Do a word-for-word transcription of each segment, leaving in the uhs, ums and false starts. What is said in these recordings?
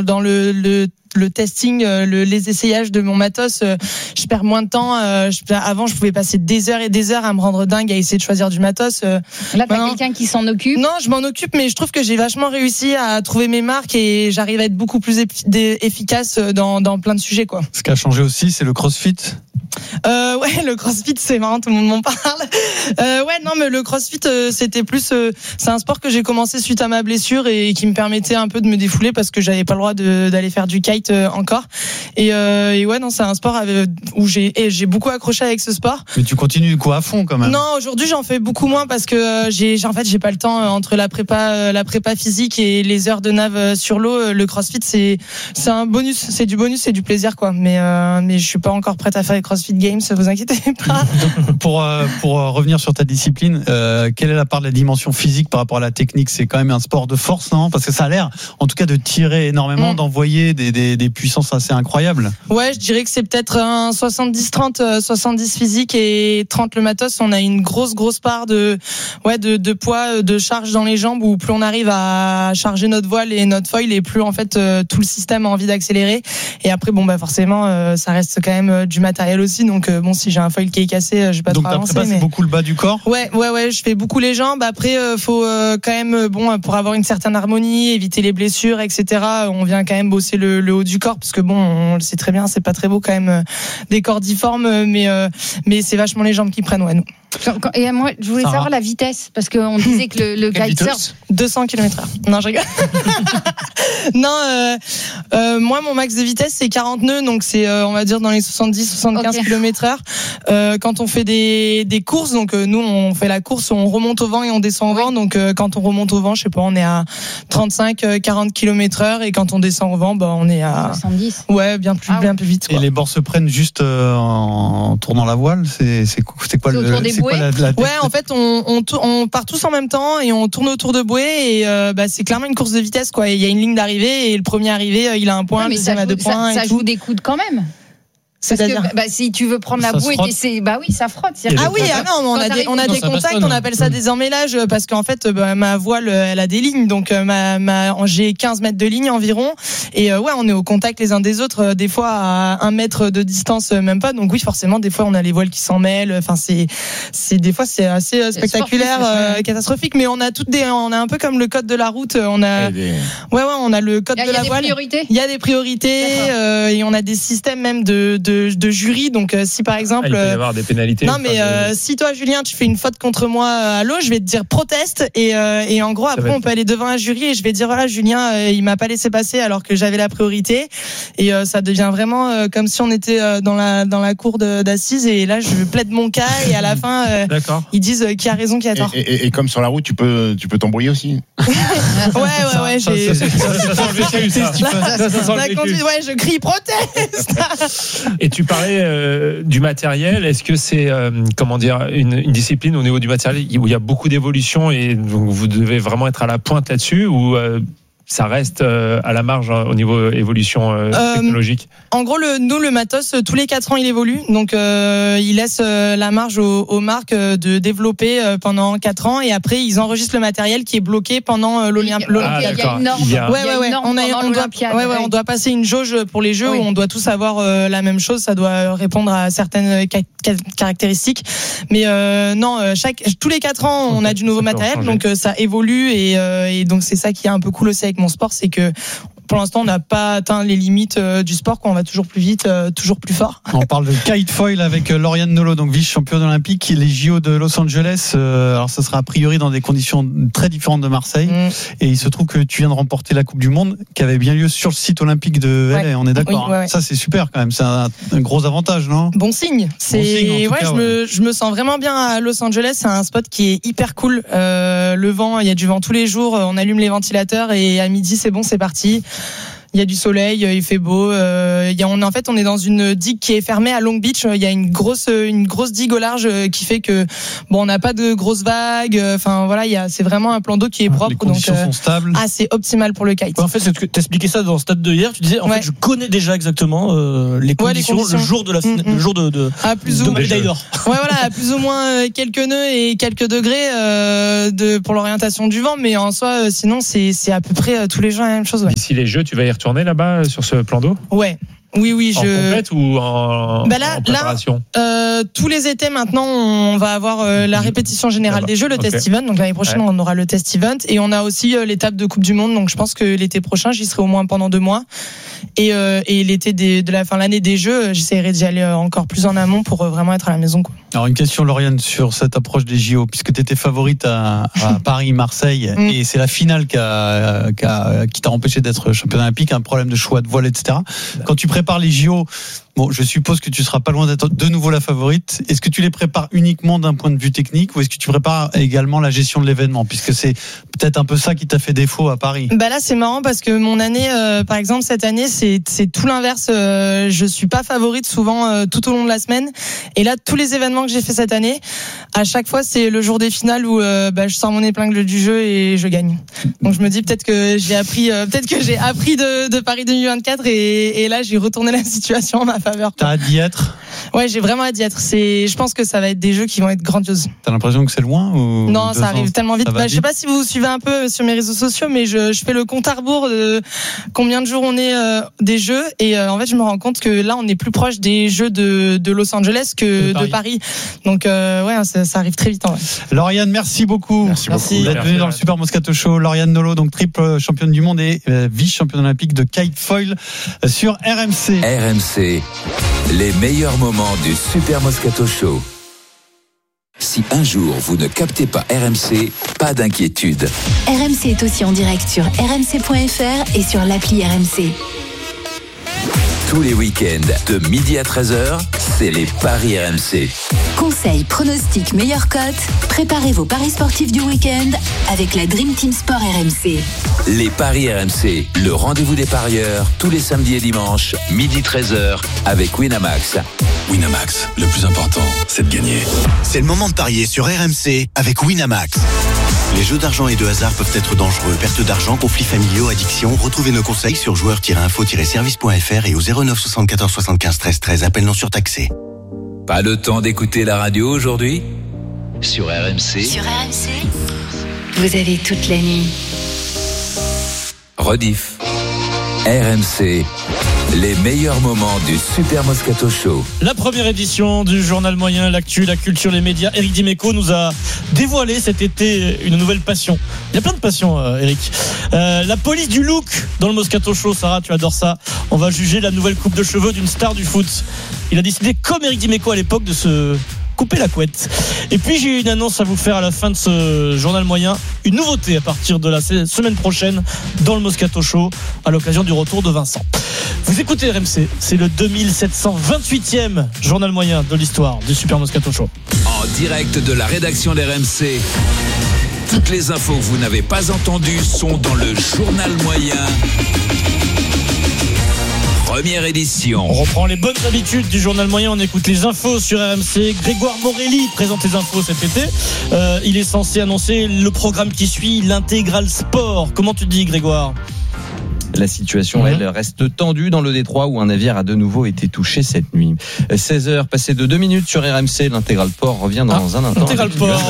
dans le, le le testing, le, les essayages de mon matos, euh, je perds moins de temps. Euh, je, avant, je pouvais passer des heures et des heures à me rendre dingue à essayer de choisir du matos. Euh, Là, t'as maintenant, quelqu'un qui s'en occupe. Non, je m'en occupe, mais je trouve que j'ai vachement réussi à trouver mes marques et j'arrive à être beaucoup plus effi- efficace dans, dans plein de sujets, quoi. Ce qui a changé aussi, c'est le CrossFit. Euh, ouais, le CrossFit, c'est marrant, tout le monde m'en parle. Euh, ouais, non, mais le CrossFit, euh, c'était plus, euh, c'est un sport que j'ai commencé suite à ma blessure et qui me permettait un peu de me défouler parce que j'avais pas le droit de, d'aller faire du kite euh, encore. Et, euh, et ouais, non, c'est un sport avec, où j'ai, et j'ai beaucoup accroché avec ce sport. Mais tu continues quoi à fond quand même. Non, aujourd'hui, j'en fais beaucoup moins parce que euh, j'ai, j'ai, en fait, j'ai pas le temps euh, entre la prépa, euh, la prépa physique et les heures de nav euh, sur l'eau. Euh, le CrossFit, c'est, c'est un bonus, c'est du bonus, c'est du plaisir, quoi. Mais, euh, mais je suis pas encore prête à faire les CrossFit Games, vous inquiétez pas. pour euh, pour euh, revenir sur ta discipline, euh, quelle est la part de la dimension physique par rapport à la technique? C'est quand même un sport de force, non? Parce que ça a l'air, en tout cas, de tirer énormément, mmh. d'envoyer des, des des puissances assez incroyables. Ouais, je dirais que c'est peut-être un soixante-dix trente, soixante-dix physique et trente le matos. On a une grosse grosse part de ouais de de poids, de charge dans les jambes où plus on arrive à charger notre voile et notre foil et plus en fait euh, tout le système a envie d'accélérer. Et après bon bah forcément euh, ça reste quand même euh, du matériel aussi. Donc euh, bon, si j'ai un foil qui est cassé, euh, je vais pas Donc trop avancer. Donc t'as mais... beaucoup le bas du corps. Ouais, ouais, ouais. Je fais beaucoup les jambes. Après, euh, faut euh, quand même bon pour avoir une certaine harmonie, éviter les blessures, et cetera. On vient quand même bosser le, le haut du corps parce que bon, on le sait très bien, c'est pas très beau quand même euh, des corps difformes, mais euh, mais c'est vachement les jambes qui prennent, ouais, nous. Et moi, je voulais Sarah. savoir la vitesse parce qu'on disait que le, le kitesurf deux cents kilomètres heure. Non, je rigole. non, euh, euh, moi mon max de vitesse c'est quarante nœuds, donc c'est euh, on va dire dans les soixante-dix soixante-quinze okay. kilomètres heure. Euh, quand on fait des des courses, donc euh, nous on fait la course, on remonte au vent et on descend au oui. vent. Donc euh, quand on remonte au vent, je sais pas, on est à trente-cinq quarante kilomètres heure et quand on descend au vent, bah on est à soixante-dix. Ouais, bien plus ah, bien ouais. plus vite, quoi. Et les bords se prennent juste euh, en tournant la voile, c'est c'est c'est quoi c'est le c'est quoi la, la Ouais, en fait, on, on on part tous en même temps et on tourne autour de bouée et euh, bah c'est clairement une course de vitesse, quoi. Il y a une ligne d'arrivée et le premier arrivé, il a un point, ouais, le deuxième a deux points. Ça, ça et joue tout. des coudes quand même. Parce C'est-à-dire que bah, si tu veux prendre la bouée, c'est bah oui, ça frotte. Ah oui, ah non, on a des, on a des contacts, on appelle ça des emmêlages parce qu'en fait, bah, ma voile, elle a des lignes, donc ma, ma, j'ai quinze mètres de ligne environ, et euh, ouais, on est au contact les uns des autres, des fois à un mètre de distance, même pas. Donc oui, forcément, des fois, on a les voiles qui s'en mêlent. Enfin, c'est, c'est des fois, c'est assez spectaculaire, euh, catastrophique, mais on a toutes des, on a un peu comme le code de la route. On a, ouais, ouais, on a le code a, de la voile. Il y a des priorités, euh, et on a des systèmes même de, de De, de jury, donc euh, si par exemple ah, il peut y avoir des pénalités. Non mais euh, si toi Julien tu fais une faute contre moi à l'eau, je vais te dire proteste et euh, et en gros après on peut aller devant un jury et je vais dire voilà Julien euh, il m'a pas laissé passer alors que j'avais la priorité et euh, ça devient vraiment euh, comme si on était euh, dans la dans la cour de, d'assises et là je plaide mon cas et à la fin euh, ils disent euh, qui a raison qui a tort. Et, et, et comme sur la route tu peux tu peux t'embrouiller aussi. ouais ouais ouais j'ai ouais je crie proteste. Et tu parlais euh, du matériel. Est-ce que c'est euh, comment dire une, une discipline au niveau du matériel où il y a beaucoup d'évolution et donc vous devez vraiment être à la pointe là-dessus ou euh, ça reste euh, à la marge hein, au niveau évolution euh, euh, technologique. En gros, le, nous, le matos, tous les quatre ans, il évolue. Donc, euh, il laisse euh, la marge aux, aux marques euh, de développer euh, pendant quatre ans. Et après, ils enregistrent le matériel qui est bloqué pendant euh, l'Olymp- l'Olympiade. Ah, il y a une norme. Il y a... Ouais, ouais, ouais. On, a, on, doit, ouais, ouais, on doit passer une jauge pour les jeux oui. où on doit tous avoir euh, la même chose. Ça doit répondre à certaines ca- ca- caractéristiques. Mais euh, non, chaque, tous les quatre ans, on a du nouveau matériel. Donc, euh, ça évolue. Et, euh, et donc, c'est ça qui est un peu cool aussi avec mon sport, c'est que pour l'instant, on n'a pas atteint les limites euh, du sport, quoi. On va toujours plus vite, euh, toujours plus fort. On parle de kite foil avec euh, Lauriane Nolot, donc vice-championne olympique, les J O de Los Angeles. Euh, alors, ça sera a priori dans des conditions très différentes de Marseille. Mmh. Et il se trouve que tu viens de remporter la Coupe du Monde, qui avait bien lieu sur le site olympique de L A. Ouais. On est d'accord. Oui, ouais, ouais. Ça, c'est super quand même. C'est un, un gros avantage, non? Bon signe. C'est bon signe, ouais, cas, je, ouais. Me, je me sens vraiment bien à Los Angeles. C'est un spot qui est hyper cool. Euh, le vent, il y a du vent tous les jours. On allume les ventilateurs et à midi, c'est bon, c'est parti. Il y a du soleil, il fait beau. Euh, il y a, on, en fait, on est dans une digue qui est fermée à Long Beach. Il y a une grosse, une grosse digue au large qui fait que bon, on n'a pas de grosses vagues. Enfin voilà, il y a, c'est vraiment un plan d'eau qui est propre. Les conditions donc, sont stables. Ah, c'est optimal pour le kite. Ouais, en fait, c'est que t'expliquais ça dans le stade de hier. Tu disais, en ouais. fait, je connais déjà exactement euh, les, conditions, ouais, les conditions, le jour de la, mm-hmm. le jour de, de, à plus de ou médaille d'or. Ouais, voilà, à plus ou moins quelques nœuds et quelques degrés euh, de pour l'orientation du vent, mais en soi, euh, sinon, c'est c'est à peu près euh, tous les jours la même chose. Ouais. D'ici les Jeux, tu vas y retourner. retourner là-bas sur ce plan d'eau? Ouais. Oui, oui, en je. En compète ou en, bah là, en préparation là, euh, tous les étés maintenant, on va avoir euh, la répétition générale des Jeux, le okay. test event. Donc l'année prochaine, ouais. on aura le test event et on a aussi euh, l'étape de Coupe du Monde. Donc je pense que l'été prochain, j'y serai au moins pendant deux mois. Et, euh, et l'été des, de la fin l'année des Jeux, j'essaierai d'y aller encore plus en amont pour euh, vraiment être à la maison, quoi. Alors une question, Lauriane, sur cette approche des J O, puisque tu étais favorite à, à Paris, Marseille, mm. et c'est la finale qui, a, qui, a, qui t'a empêché d'être championne olympique, un problème de choix de voile, et cetera. Quand tu prépares les J O, bon, je suppose que tu seras pas loin d'être de nouveau la favorite. Est-ce que tu les prépares uniquement d'un point de vue technique, ou est-ce que tu prépares également la gestion de l'événement, puisque c'est peut-être un peu ça qui t'a fait défaut à Paris? Bah là, c'est marrant parce que mon année, euh, par exemple cette année, c'est c'est tout l'inverse. Euh, je suis pas favorite souvent euh, tout au long de la semaine. Et là, tous les événements que j'ai fait cette année, à chaque fois, c'est le jour des finales où euh, bah, je sors mon épingle du jeu et je gagne. Donc je me dis peut-être que j'ai appris, euh, peut-être que j'ai appris de, de Paris deux mille vingt-quatre et, et là j'ai retourné la situation en ma faveur. T'as hâte d'y être? Ouais, j'ai vraiment hâte d'y être. C'est, je pense que ça va être des jeux qui vont être grandioses. T'as l'impression que c'est loin ou non, ça arrive tellement vite. Bah, je sais pas si vous suivez un peu sur mes réseaux sociaux, mais je, je fais le compte à rebours de combien de jours on est euh, des jeux et euh, en fait je me rends compte que là on est plus proche des jeux de, de Los Angeles que de Paris. De Paris. Donc euh, ouais, ça, ça arrive très vite. En vrai. Lauriane, merci beaucoup. Merci, merci beaucoup. d'être venue dans le Super Moscato Show. Lauriane Nolo, donc triple championne du monde et euh, vice-championne olympique de kite foil euh, sur R M C. R M C, les meilleurs moments du Super Moscato Show. Si un jour vous ne captez pas R M C, pas d'inquiétude. R M C est aussi en direct sur r m c point f r et sur l'appli R M C. Tous les week-ends, de midi à treize heures, c'est les paris R M C. Conseils, pronostics, meilleures cotes. Préparez vos paris sportifs du week-end avec la Dream Team Sport R M C. Les paris R M C, le rendez-vous des parieurs, tous les samedis et dimanches, midi treize heures, avec Winamax. Winamax, le plus important, c'est de gagner. C'est le moment de parier sur R M C avec Winamax. Les jeux d'argent et de hasard peuvent être dangereux. Perte d'argent, conflits familiaux, addiction. Retrouvez nos conseils sur joueurs tiret info tiret service point f r et au zéro neuf soixante-quatorze soixante-quinze treize treize. Appel non surtaxé. Pas le temps d'écouter la radio aujourd'hui? Sur R M C. Sur R M C, vous avez toute la nuit. Rediff. R M C. Les meilleurs moments du Super Moscato Show. La première édition du journal moyen, l'actu, la culture, les médias. Éric Dimeco nous a dévoilé cet été une nouvelle passion. Il y a plein de passions, euh, Éric. Euh, la police du look dans le Moscato Show. Sarah, tu adores ça. On va juger la nouvelle coupe de cheveux d'une star du foot. Il a décidé, comme Éric Dimeco à l'époque, de se couper la couette. Et puis j'ai une annonce à vous faire à la fin de ce journal moyen, une nouveauté à partir de la semaine prochaine dans le Moscato Show à l'occasion du retour de Vincent. Vous écoutez R M C, c'est le deux mille sept cent vingt-huitième journal moyen de l'histoire du Super Moscato Show. En direct de la rédaction d'R M C. Toutes les infos que vous n'avez pas entendues sont dans le journal moyen. Première édition. On reprend les bonnes habitudes du journal moyen. On écoute les infos sur R M C. Grégoire Morelli présente les infos cet été. Euh, il est censé annoncer le programme qui suit, l'intégral sport. Comment tu dis, Grégoire ? La situation, mmh. elle, reste tendue dans le détroit où un navire a de nouveau été touché cette nuit. seize heures, passées de deux minutes sur R M C. L'intégral port revient dans ah, un instant. Intégral port.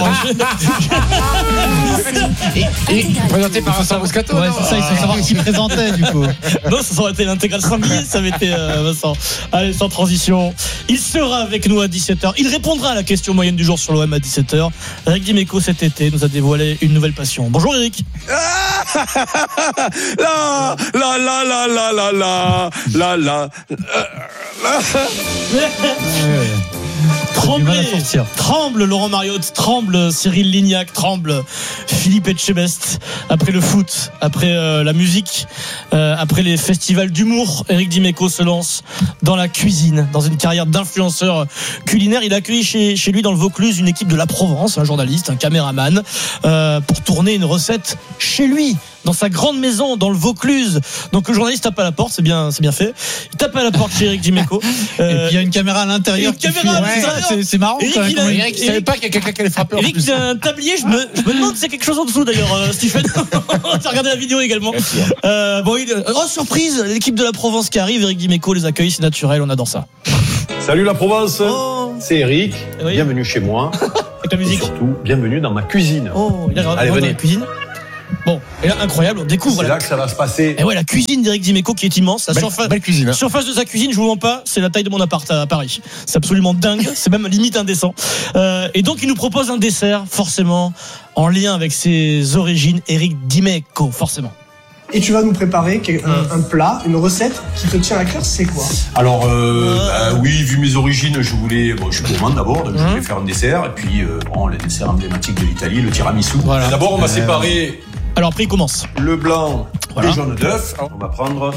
Et, et présenté par Vincent Moscato. Ouais, c'est ça, il faut savoir qui présentait, du coup. Non, ça aurait été l'intégral sanglier, ça avait été euh, Vincent. Allez, sans transition. Il sera avec nous à dix-sept heures. Il répondra à la question moyenne du jour sur l'O M à dix-sept heures. Eric Dimeco, cet été, nous a dévoilé une nouvelle passion. Bonjour, Eric. La la la la la la la la la. Tremble, tremble Laurent Mariotte, tremble Cyril Lignac, tremble Philippe Etchebest. Après le foot, après euh, la musique, euh, après les festivals d'humour, Éric Dimeco se lance dans la cuisine, dans une carrière d'influenceur culinaire. Il a accueilli chez, chez lui dans le Vaucluse une équipe de la Provence, un journaliste, un caméraman, euh, pour tourner une recette chez lui, dans sa grande maison, dans le Vaucluse. Donc le journaliste tape à la porte, c'est bien, c'est bien fait. Il tape à la porte chez Éric Dimeco. Euh, et puis il y a une caméra à l'intérieur. Une caméra à l'intérieur. Ouais, c'est, c'est marrant. Eric, quand même. Il a, Eric, il savait pas qu'il y a quelqu'un qui allait frapper. Eric, il a un tablier. Je me, je me demande si c'est quelque chose en dessous d'ailleurs, euh, Stephen. Tu as regardé la vidéo également. Euh, bon, il, oh surprise, l'équipe de la Provence qui arrive. Éric Dimeco les accueille, c'est naturel, on adore ça. Salut la Provence, oh. C'est Eric. Oui. Bienvenue chez moi. Avec la musique. Et surtout, bienvenue dans ma cuisine. Oh, il a Allez, venez. Dans la cuisine. Bon, et là, incroyable, on découvre. C'est la... là que ça va se passer. Et ouais, la cuisine d'Éric Dimeco qui est immense. La belle, surface, belle cuisine. Hein. surface de sa cuisine, je vous mens pas, c'est la taille de mon appart à Paris. C'est absolument dingue, c'est même limite indécent. Euh, et donc, il nous propose un dessert, forcément, en lien avec ses origines, Éric Dimeco, forcément. Et tu vas nous préparer un, un plat, une recette qui te tient à cœur, c'est quoi? Alors, euh, bah, oui, vu mes origines, je voulais, bon, je suis gourmand d'abord, donc je voulais faire un dessert, et puis, euh, bon, le dessert emblématique de l'Italie, le tiramisu. Voilà. D'abord, on va séparer. Alors après, il commence. Le blanc voilà. des jaunes d'œufs. On va prendre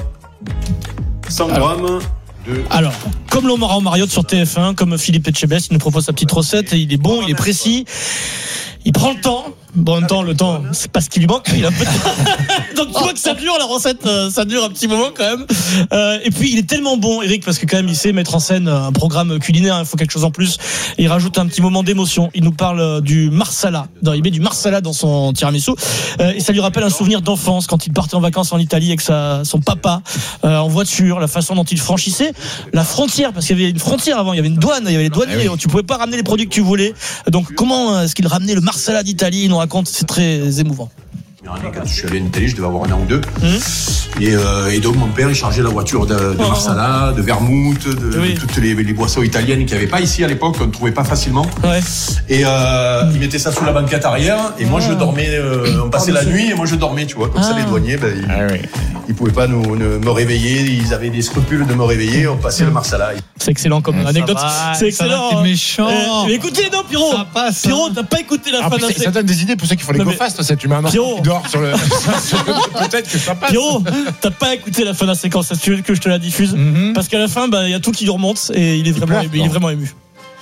cent grammes de. Alors, comme Laurent Mariotte sur T F un, comme Philippe Etchebest, il nous propose sa petite recette, et il est bon, il est précis. Il prend le temps. Bon, en même temps, le temps, c'est pas ce qui lui manque. Il a un peu de... Donc, tu vois que ça dure, la recette, ça dure un petit moment quand même. Euh, et puis, il est tellement bon, Eric, parce que quand même, il sait mettre en scène un programme culinaire. Il faut quelque chose en plus. Et il rajoute un petit moment d'émotion. Il nous parle du marsala. Il met du marsala dans son tiramisu. Euh, et ça lui rappelle un souvenir d'enfance quand il partait en vacances en Italie avec sa, son papa, euh, en voiture, la façon dont il franchissait la frontière, parce qu'il y avait une frontière avant, il y avait une douane, il y avait les douaniers. Tu pouvais pas ramener les produits que tu voulais. Donc, comment est-ce qu'il ramenait le marsala d'Italie? Il nous raconte, c'est très émouvant. Quand je suis allé en Italie, je devais avoir un an ou deux. Mmh. Et, euh, et donc, mon père, il chargeait la voiture de, de marsala, de vermouth, de, oui. de toutes les, les boissons italiennes qu'il n'y avait pas ici à l'époque, qu'on ne trouvait pas facilement. Ouais. Et euh, il mettait ça sous la banquette arrière, et moi, je dormais, euh, on passait la nuit, et moi, je dormais, tu vois. Comme ah. ça, les douaniers, ben, ils, ah oui. ils pouvaient pas nous, nous, me réveiller, ils avaient des scrupules de me réveiller, on passait le marsala. C'est excellent comme mmh, anecdote. Va, c'est excellent. C'est méchant. Euh, mais écoutez, non, Pierrot. Passe, Pierrot, t'as pas écouté la ah, fin de la séquence. Ça donne des idées pour ceux qui font les go fast, ça, tu mets un enfant qui dort sur le. Peut-être que ça passe. Pierrot, t'as pas écouté la fin de la séquence, si tu veux que je te la diffuse, mm-hmm. parce qu'à la fin, bah, il y a tout qui lui remonte et il est vraiment, il, ému, il est vraiment ému.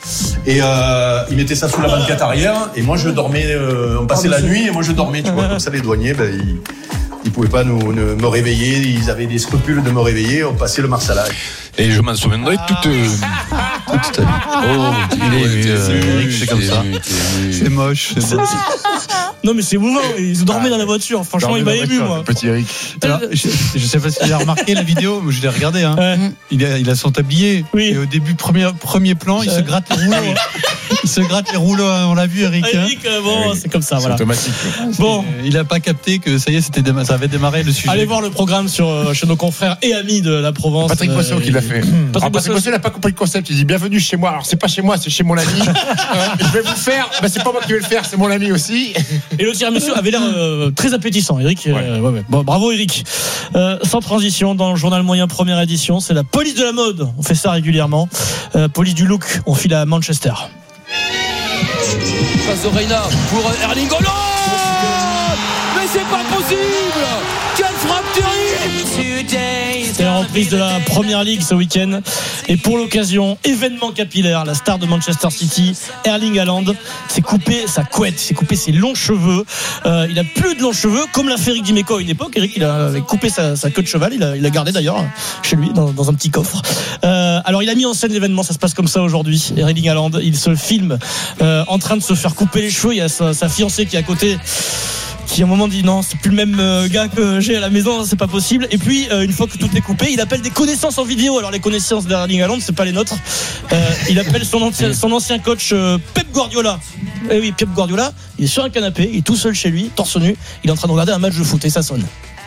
Et euh, il mettait ça sous la banquette arrière, et moi je dormais, euh, on passait la nuit, et moi je dormais, tu vois, comme ça les douaniers, bah, ils, ils pouvaient pas nous, nous, me réveiller, ils avaient des scrupules de me réveiller, on passait le marsala. Et je m'en souviendrai toute, euh, toute ta vie. Oh, il est, euh, c'est comme ça. C'est moche. C'est moche. Non, mais c'est mouvant. Ils dormaient dans la voiture. Franchement, il m'a ému, moi. Petit Eric. Alors, je, je sais pas si tu as remarqué la vidéo, je l'ai regardé. Hein. Ouais. Il, a, il a son tablier. Oui. Et au début, premier, premier plan, il se gratte les rouleaux. Il se gratte les rouleaux. On l'a vu, Eric. Eric, hein. Bon, oui. C'est comme ça. C'est voilà. Automatique. Bon, il a pas capté que ça y est, c'était ça avait démarré le sujet. Allez voir le programme sur chez nos confrères et amis de la Provence. Patrick Boisseau qui l'a fait. Patrick, Alors, Patrick Boisseau, il n'a pas compris le concept. Il dit bienvenue chez moi. Alors c'est pas chez moi, c'est chez mon ami. euh, je vais vous faire. Ben, c'est pas moi qui vais le faire, c'est mon ami aussi. Et le tiramisu avait l'air euh, très appétissant, Eric. Ouais. Euh, ouais, ouais. Bon, bravo, Eric. Euh, sans transition, dans le journal moyen première édition, c'est la police de la mode. On fait ça régulièrement. Euh, police du look. On file à Manchester. Passe de Reina pour Erling Haaland. Mais c'est pas possible. Quelle frappe terrible. C'est la reprise de la Première Ligue ce week-end. Et pour l'occasion, événement capillaire, la star de Manchester City, Erling Haaland, s'est coupé sa couette, s'est coupé ses longs cheveux. Euh, il a plus de longs cheveux, comme l'a fait Eric Dimeco à une époque. Eric, il a coupé sa, sa queue de cheval. Il a, il a gardé d'ailleurs chez lui, dans, dans un petit coffre. Euh, alors, il a mis en scène l'événement. Ça se passe comme ça aujourd'hui. Erling Haaland, il se filme euh, en train de se faire couper les cheveux. Il y a sa, sa fiancée qui est à côté, qui à un moment dit non, c'est plus le même euh, gars que j'ai à la maison, c'est pas possible. Et puis euh, une fois que tout est coupé, il appelle des connaissances en vidéo. Alors les connaissances d'Erling Haaland, c'est pas les nôtres. Euh, il appelle son ancien, son ancien coach euh, Pep Guardiola. Et oui, Pep Guardiola, il est sur un canapé, il est tout seul chez lui, torse nu, il est en train de regarder un match de foot et ça sonne.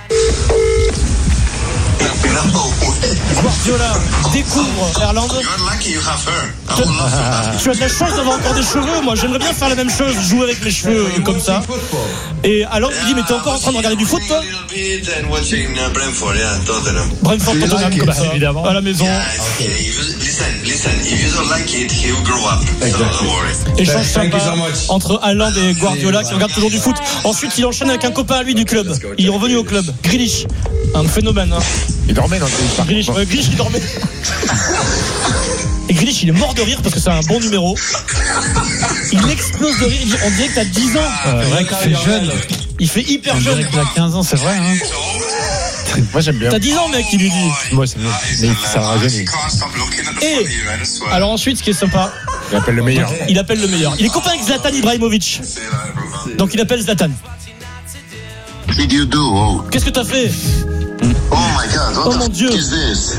Guardiola découvre Erland. Tu as de la chance d'avoir encore des cheveux. Moi, j'aimerais bien faire la même chose, jouer avec les cheveux comme ça. Et alors, il dit, mais t'es encore en train de regarder du foot, toi? Brentford, Tottenham, comme ça, évidemment, à la maison. Échange sympa entre Haaland et Guardiola qui regardent toujours du foot. Ensuite, il enchaîne avec un copain à lui du club. Il est revenu au club. Grealish, un phénomène. Hein. Il dormait dans le Grealish, euh, Grealish, il dormait. Et Grealish, il est mort de rire parce que c'est un bon numéro. Il explose de rire. Il dit, on dirait que t'as dix ans. Euh, c'est vrai qu'il fait jeune. Il fait hyper jeune. Il a quinze ans, c'est vrai. Hein. Moi j'aime bien. T'as dix ans, mec, il lui dit. Moi c'est bien. Mais ça rajeunit. Et alors ensuite, ce qui est sympa, il appelle le meilleur. Il appelle le meilleur. Il est copain avec Zlatan Ibrahimovic. Donc il appelle Zlatan. Qu'est-ce que t'as fait? Oh my God! What oh mon Dieu! Is this?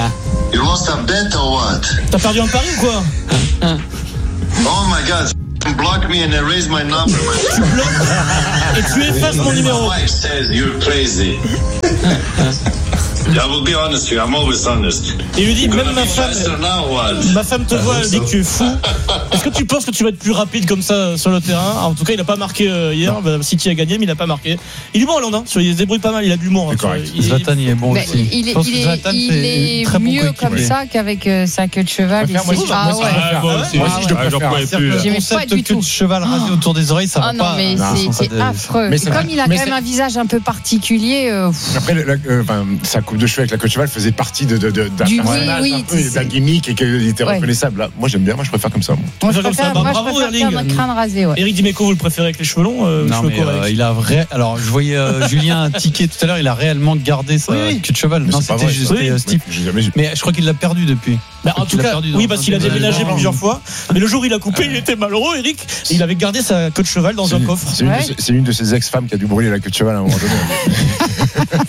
You lost a bet or what? T'as perdu un pari ou quoi? Oh my God! block me and erase my number. Tu bloques et tu effaces mon numéro. My wife says you're crazy. I will be honest here, I'm always honest. Et il lui dit, même ma femme, ma femme te voit, elle dit que tu es fou. Est-ce que tu penses que tu vas être plus rapide comme ça sur le terrain? En tout cas, il n'a pas marqué euh, hier. Bah, City a gagné, mais il n'a pas marqué. Il est bon, Hollande. Hein. Il se débrouille pas mal. Il a de l'humour. Hein, il... Zlatan, il est bon bah, aussi. Il est, il est, il est, il est mieux bon comme ça qu'avec euh, sa queue de cheval. Moi, moi, ah moi, ouais. moi aussi, moi aussi, je le préfère. J'aimais pas du tout. Queue de cheval rasée autour des oreilles, ça va pas. Ah non, mais c'est affreux. Et comme il a quand même un visage un peu particulier. Après, sa coupe de cheveux avec la queue de cheval faisait partie de, de, de, d'un du personnage oui, un oui, peu d'un gimmick et qu'il était ouais. reconnaissable. Là, moi j'aime bien, moi je préfère comme ça. Moi, moi je préfère, moi, je préfère faire un crâne rasé. Ouais. Éric Dimeco, vous le préférez avec les cheveux longs euh, Non, cheveux mais euh, il a vrai. Alors je voyais euh, Julien tiquer tout à l'heure, il a réellement gardé sa oui. queue de cheval. Mais non, c'était vrai, juste oui. Steve. Oui, mais je crois qu'il l'a perdu depuis. Bah, en tout cas, oui, parce qu'il a déménagé plusieurs fois. Mais le jour où il a coupé, il était malheureux, Eric. Et il avait gardé sa queue de cheval dans un coffre. C'est une de ses ex-femmes qui a dû brûler la queue de cheval à un moment donné.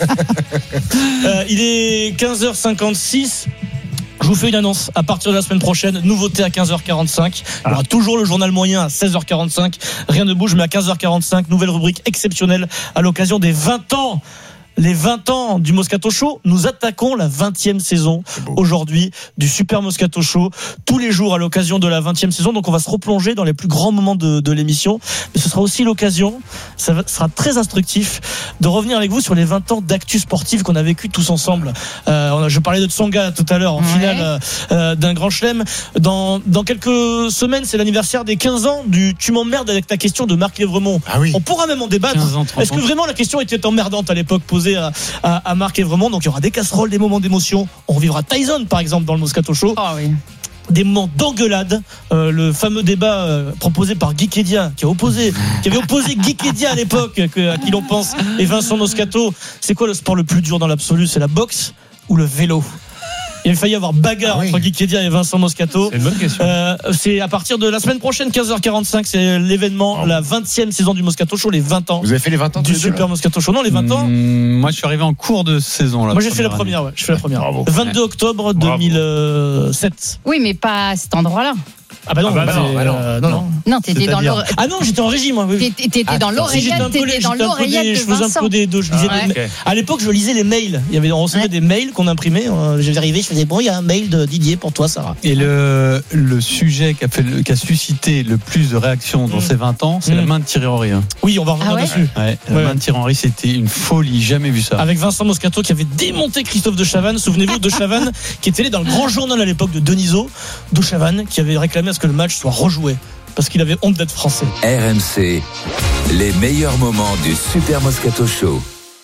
Il est quinze heures cinquante-six. Je vous fais une annonce. À partir de la semaine prochaine, nouveauté à quinze heures quarante-cinq. Il y aura toujours le journal moyen à seize heures quarante-cinq. Rien ne bouge, mais à quinze heures quarante-cinq, nouvelle rubrique exceptionnelle à l'occasion des vingt ans. Les vingt ans du Moscato Show, nous attaquons la vingtième saison aujourd'hui du Super Moscato Show, tous les jours à l'occasion de la vingtième saison. Donc on va se replonger dans les plus grands moments de, de l'émission, mais ce sera aussi l'occasion, ça sera très instructif, de revenir avec vous sur les vingt ans d'actu sportive qu'on a vécu tous ensemble. Euh, je parlais de Tsonga tout à l'heure en ouais. finale euh, d'un grand chelem. Dans, dans quelques semaines, c'est l'anniversaire des quinze ans du Tu m'emmerdes avec ta question de Marc Lévremont. Ah oui. On pourra même en débattre. ans, Est-ce que vraiment la question était emmerdante à l'époque posée À, à, à Marc Évremont? Donc il y aura des casseroles, des moments d'émotion. On revivra Tyson par exemple dans le Moscato Show. Oh, oui. Des moments d'engueulade, euh, le fameux débat euh, proposé par Guy Kédia, qui a opposé, qui avait opposé Guy Kédia à l'époque, que, à qui l'on pense, et Vincent Moscato. C'est quoi le sport le plus dur dans l'absolu? C'est la boxe ou le vélo? Il a failli y avoir bagarre ah oui. entre Guy Kédia et Vincent Moscato. C'est une bonne question. Euh, c'est à partir de la semaine prochaine, quinze heures quarante-cinq, c'est l'événement, oh. la vingtième saison du Moscato Show, les vingt ans. Vous avez fait les vingt ans du Super deux, Moscato Show? Non, les vingt ans. Mmh, moi, je suis arrivé en cours de saison. Là, moi, j'ai fait la première, ouais. Je fais la première. Bravo. vingt-deux octobre deux mille sept. Oui, mais pas à cet endroit-là. Ah bah non, ah bah non, bah non, euh, non, non. Non, t'étais dans l'oreillette. Ah non, j'étais en régie, moi. Oui. T'étais ah, dans l'oreillette, t'étais dans l'oreillette de Vincent. Je faisais un peu des deux. Je lisais ah, des... okay. À l'époque, je lisais les mails. Il y avait, on recevait ouais. des mails qu'on imprimait. J'avais arrivé, je faisais bon, il y a un mail de Didier pour toi, Sarah. Et le, le sujet qui a, fait, qui a suscité le plus de réactions dans mmh. ces vingt ans, c'est mmh. la main de Thierry Henry. Hein. Oui, on va revenir ah ouais dessus. Ouais, la ouais. main de Thierry Henry, c'était une folie, jamais vu ça. Avec Vincent Moscato qui avait démonté Christophe de Chavannes. Souvenez-vous de Chavannes qui était allé dans le grand journal à l'époque de Denisot, de Chavannes qui avait réclamé à ce que le match soit rejoué parce qu'il avait honte d'être français. R M C, les meilleurs moments du Super Moscato Show.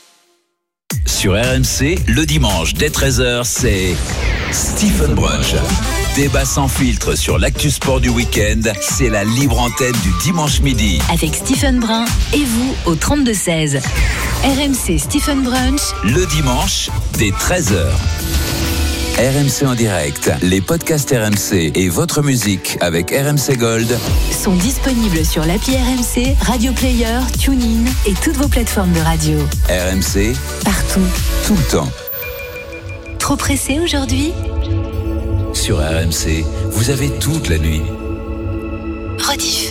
Sur R M C, le dimanche dès treize heures, c'est Stephen Brunch. Débat sans filtre sur l'actu sport du week-end, c'est la libre antenne du dimanche midi. Avec Stephen Brun et vous au trente-deux seize. R M C Stephen Brunch. Le dimanche dès treize heures. R M C en direct, les podcasts R M C et votre musique avec R M C Gold sont disponibles sur l'appli R M C, Radio Player, TuneIn et toutes vos plateformes de radio. R M C, partout, tout le temps. Trop pressé aujourd'hui? Sur R M C, vous avez toute la nuit. Rediff.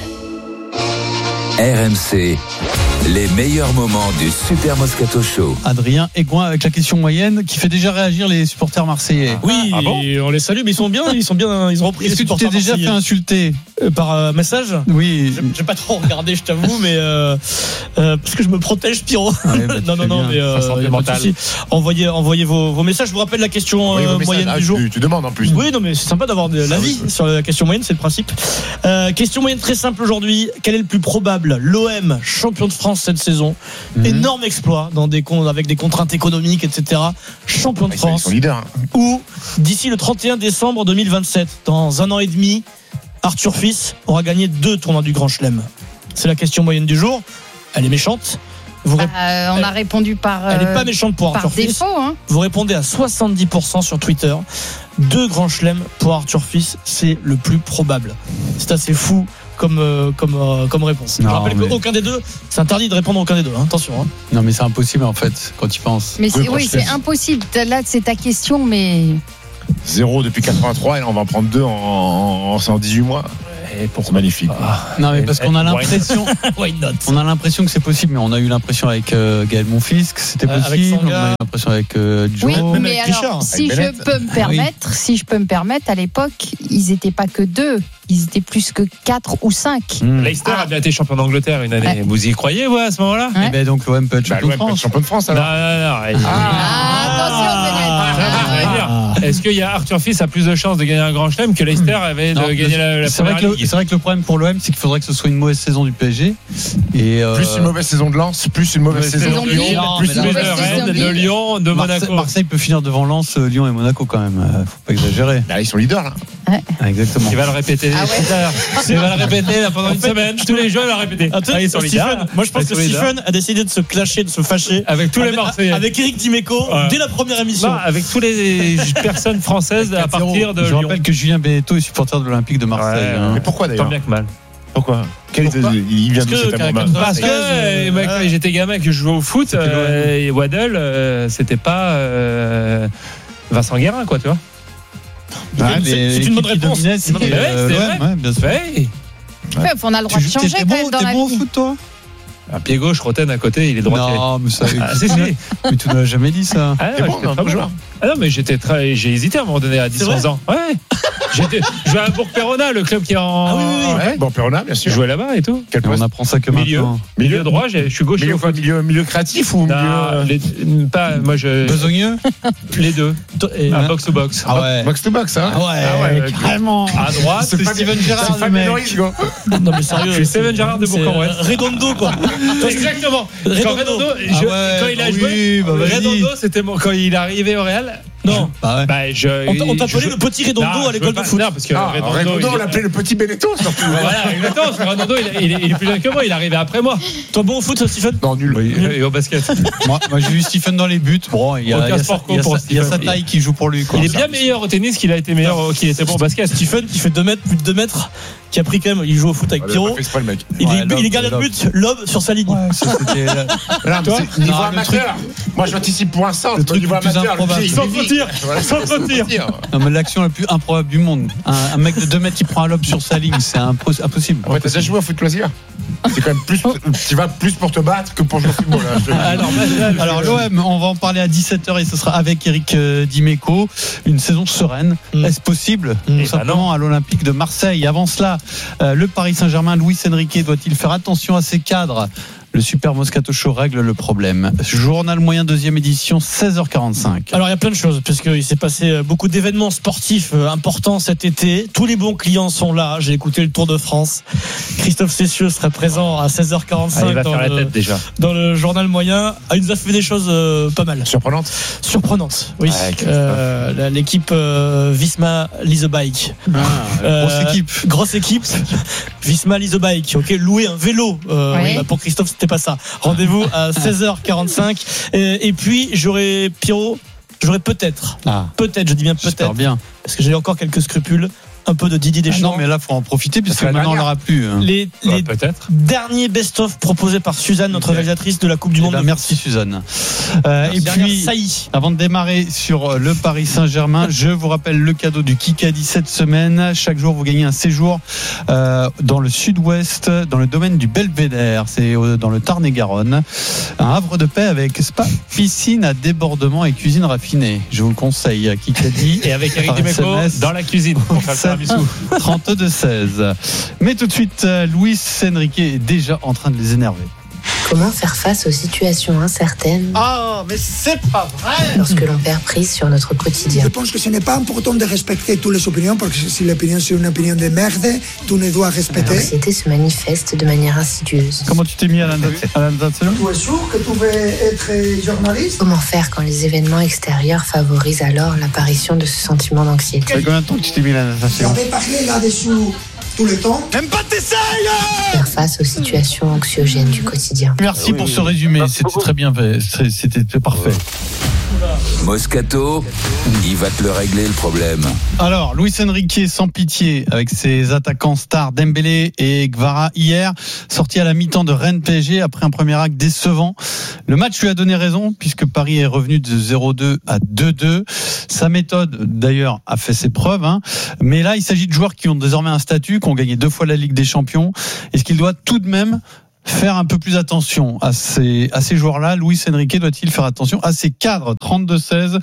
R M C, les meilleurs moments du Super Moscato Show. Adrien Aigouin avec la question moyenne qui fait déjà réagir les supporters marseillais. Oui, ah bon, on les salue, mais ils sont bien, ils sont bien, ils ont repris. Est-ce les que tu t'es déjà marseillais. fait insulter euh, par euh, message? Oui. J'ai, j'ai pas trop regardé, je t'avoue, mais euh, euh, parce que je me protège, Pierrot. Ah ouais, bah, non, non, non, bien. mais euh, pas de souci. Envoyez, envoyez vos, vos messages. Je vous rappelle la question euh, oui, moyenne ah, du jour. Tu, tu demandes en plus. Oui, non, mais c'est sympa d'avoir de l'avis ah, oui. sur la question moyenne, c'est le principe. Euh, question moyenne très simple aujourd'hui. Quel est le plus probable? L'O M champion de France cette saison. Mmh. Énorme exploit dans des comptes avec des contraintes économiques, et cetera. Champion de France. Ils sont leaders. Hein. Ou d'ici le trente et un décembre deux mille vingt-sept, dans un an et demi, Arthur Fils aura gagné deux tournois du Grand Chelem. C'est la question moyenne du jour. Elle est méchante. Vous rép... euh, on a répondu par. Elle n'est pas méchante pour Arthur Fils. Défaut, hein. Vous répondez à soixante-dix pour cent sur Twitter. Deux grands chelems pour Arthur Fils, c'est le plus probable. C'est assez fou comme euh, comme euh, comme réponse. Non, je rappelle mais... qu'aucun des deux, c'est interdit de répondre à aucun des deux. Hein. Attention. Hein. Non, mais c'est impossible en fait quand tu penses. Mais c'est, oui, oui c'est impossible. Là, c'est ta question, mais. Zéro depuis quatre-vingt-trois et là on va en prendre deux en, en, en dix-huit mois. et pour... C'est magnifique. Ah. Non, mais parce qu'on a l'impression, Why not on a l'impression que c'est possible, mais on a eu l'impression avec euh, Gaël Monfils que c'était Euh, avec possible. On Sanga. a eu l'impression avec euh, Joe. Oui, même mais avec alors, Richard, si avec je Bennett. peux me permettre, si je peux me permettre, à l'époque, ils n'étaient pas que deux, ils étaient plus que quatre ou cinq. Mmh. Leicester Ah. a bien été champion d'Angleterre une année. Ouais. Vous y croyez, ouais, à ce moment-là? Ouais. Et ben donc l'O M peut être Bah, champion de l'O M peut être France. champion de France Non, alors. non, non. Ah, attention, Ah, Bennett. j'allais dire, Est-ce qu'il y a Arthur Fils a plus de chances de gagner un grand chelem que Leicester avait de Non, gagner la, la c'est, vrai première que le, ligue? c'est vrai que le problème pour l'O M, c'est qu'il faudrait que ce soit une mauvaise saison du P S G. Et euh, Plus une mauvaise saison de Lens, plus une mauvaise Saison saison de de Lyon, Lyon, Non, plus mais une là, de mauvaise Rennes, saison de de Lyon, de Marseille, Monaco. Marseille peut finir devant Lens, euh, Lyon et Monaco quand même. Euh, faut pas exagérer. Bah, ils sont leaders là. Ah, exactement. Il va le répéter. Ah ouais. Il va le répéter là, pendant une semaine. Tous les jours, il va le répéter. Attends, Ah, ils sont Stephen, leaders. moi je pense Ils que sont leaders. Stephen a décidé de se clasher, de se fâcher Avec tous les avec, Marseillais. avec Eric Dimeco Ouais. dès la première émission. Non, avec toutes les personnes françaises à partir de Je Lyon. rappelle que Julien Beneteau est supporter de l'Olympique de Marseille. Ouais, hein. Mais pourquoi Tant d'ailleurs? bien que mal. Pourquoi? Quel Pourquoi Il vient Parce de que cet qu'à amour. Parce que euh, euh, mec, ouais. quand j'étais gamin que je jouais au foot, C'était euh, et Waddle, euh, c'était pas euh, Vincent Guérin, quoi, tu vois. Ouais, C'est- mais c'est une l'équipe bonne qui réponse. dominait, C'est une bonne c'était, réponse. euh, Ouais, c'est l'O M, vrai. ouais, bien sûr. Ouais. Ouais, on a le droit de Tu- changer t'es quand bon, même dans t'es la bon au vie. foot, toi? Un pied gauche, Roten à côté, il est droitier. Non, mais ça. Ah, si, si. Mais tu ne l'as jamais dit ça. Ah, T'es non, bon, j'étais un très bon joueur. Ah non, mais j'étais très, j'ai hésité à un moment donné à dix C'est vrai onze ans. Ouais. J'étais, je jouais à Bourg-Perona, le club qui est en. Ah oui, oui, oui. Ouais, bon, Perona, bien Je sûr. jouais là-bas et tout. Quel On poste? apprend ça que Milieu. maintenant. Milieu droit, j'ai- je suis gaucher Milieu, au quoi, foot. milieu, milieu créatif ou milieu. Non, euh, les, pas, moi je. Besogneux? Les deux. Et- Un box to box. Ah ouais. Box to box, hein? Ah ouais, ouais, carrément. À droite, C'est Steven Gerrard, C'est le Fabien mec. Loris, quoi. Non mais sérieux. Je suis Steven Gerrard de c'est, Bourg-en-Bresse. euh, Redondo quoi. Exactement. Redondo. Quand, Redondo, Ah je- ouais, quand il a bah joué, oui, bah vas-y. Redondo, c'était mon, quand il est arrivé au Real. Non. Bah ouais. Bah, je, On t'a- on je- t'appelait le petit Redondo Non, à l'école je veux de pas- foot. Non, parce que Ah, Redondo, Redondo, il- on l'appelait le petit Benetton, surtout. Voilà, exactement. Parce que Redondo, il, il est, il est plus jeune que moi. Il est arrivé après moi. Toi bon au foot, Stephen? Non, nul. Oui, et au basket. Moi, moi, j'ai vu Stephen dans les buts. Bon, il y a, Aucun il y a sa- sport il y a pour sa- il y a sa Stephen. taille qui joue pour lui. quoi. Il est bien meilleur au tennis qu'il a été meilleur, au- qu'il était bon au basket. Stephen qui fait deux mètres, plus de deux mètres, qui a pris quand même, il joue au foot avec Il a Pierrot. pas fait exprès, le mec. Il, Ouais, est, lob, il est gardien de lob. but, lob sur sa ligne. Ouais, ça, c'était la- Non, mais Toi c'est niveau Non, le amateur. Moi, j'anticipe pour un centre. Le truc niveau le plus amateur, improbable. pied, il Sans est vite. faux tir. Voilà, Sans faux tir. Non, mais l'action la plus improbable du monde. Un, un mec de deux mètres qui prend un lob sur sa ligne, c'est impos- impossible. Ouais, t'as déjà joué au foot loisir? C'est quand même plus. Tu vas plus pour te battre que pour jouer au football. Là, je te le dis. Alors, bah, Alors l'O M, on va en parler à dix-sept heures et ce sera avec Eric euh, Dimeco. Une saison sereine. Mm. Est-ce possible Mm. Tout simplement à l'Olympique de Marseille. Avant cela, euh, le Paris Saint-Germain, Luis Enrique doit-il faire attention à ses cadres? Le Super Moscato Show règle le problème. Journal moyen deuxième édition, seize heures quarante-cinq. Alors il y a plein de choses parce qu'il s'est passé beaucoup d'événements sportifs euh, importants cet été. Tous les bons clients sont là. J'ai écouté le Tour de France. Christophe Cessieux serait présent à seize heures quarante-cinq Ah, il va dans, faire la le, tête déjà. dans le journal moyen. Ah, il nous a fait des choses euh, pas mal. Surprenante. Surprenantes, oui. Ouais, Christophe. Euh, la- l'équipe euh, Visma Lease a Bike. Euh, Grosse équipe. Grosse équipe. Visma Lease a Bike. Ok, louer un vélo. Euh, Oui. oui, bah, pour Christophe, c'était pas ça. Rendez-vous à seize heures quarante-cinq. Et, et puis j'aurais Pierrot. J'aurais peut-être, Ah, peut-être, je dis bien j'espère peut-être, bien. parce que j'ai encore quelques scrupules, un peu de Didier Ah Deschamps. non, mais là, faut en profiter puisque Parce que la maintenant, on dernière- l'aura plus. hein. Les, Ouais, les peut-être. derniers best-of proposés par Suzanne, notre Ok. réalisatrice de la Coupe du Eh Monde. ben, de merci Suzanne. Euh, et Dernière puis, saillie. avant de démarrer sur le Paris Saint-Germain, je vous rappelle le cadeau du Kikadi cette semaine. Chaque jour, vous gagnez un séjour euh, dans le sud-ouest, dans le domaine du Belvédère. C'est au- dans le Tarn-et-Garonne. Un havre de paix avec spa, piscine à débordement et cuisine raffinée. Je vous le conseille. Kikadi. Et avec Eric par Dimeco S M S. dans la cuisine pour faire le tiramisu. trente-deux seize. Mais tout de suite, euh, Luis Enrique est déjà en train de les énerver. Comment faire face aux situations incertaines Ah, mais c'est pas vrai! lorsque l'on perd prise sur notre quotidien? Je pense que ce n'est pas important de respecter toutes les opinions, parce que si l'opinion c'est une opinion de merde, tu ne dois respecter. L'anxiété se manifeste de manière insidieuse. Comment tu t'es mis à la Tu es sûr que tu veux être journaliste? Comment faire quand les événements extérieurs favorisent alors l'apparition de ce sentiment d'anxiété? Ça fait combien de temps que tu t'es mis à la natation? J'avais parlé là-dessous tout le temps. Même pas t'essayes! Faire face aux situations anxiogènes du quotidien. Merci pour ce résumé, c'était très bien fait, c'était parfait. Moscato, il va te le régler le problème. Alors, Luis Enrique sans pitié avec ses attaquants stars Dembélé et Gvara hier, sorti à la mi-temps de Rennes P S G après un premier acte décevant. Le match lui a donné raison puisque Paris est revenu de zéro deux à deux deux. Sa méthode, d'ailleurs, a fait ses preuves. Hein. Mais là, il s'agit de joueurs qui ont désormais un statut, qui ont gagné deux fois la Ligue des Champions. Est-ce qu'il doit tout de même faire un peu plus attention à ces, à ces joueurs-là? Luis Enrique doit-il faire attention à ses cadres? Trente-deux seize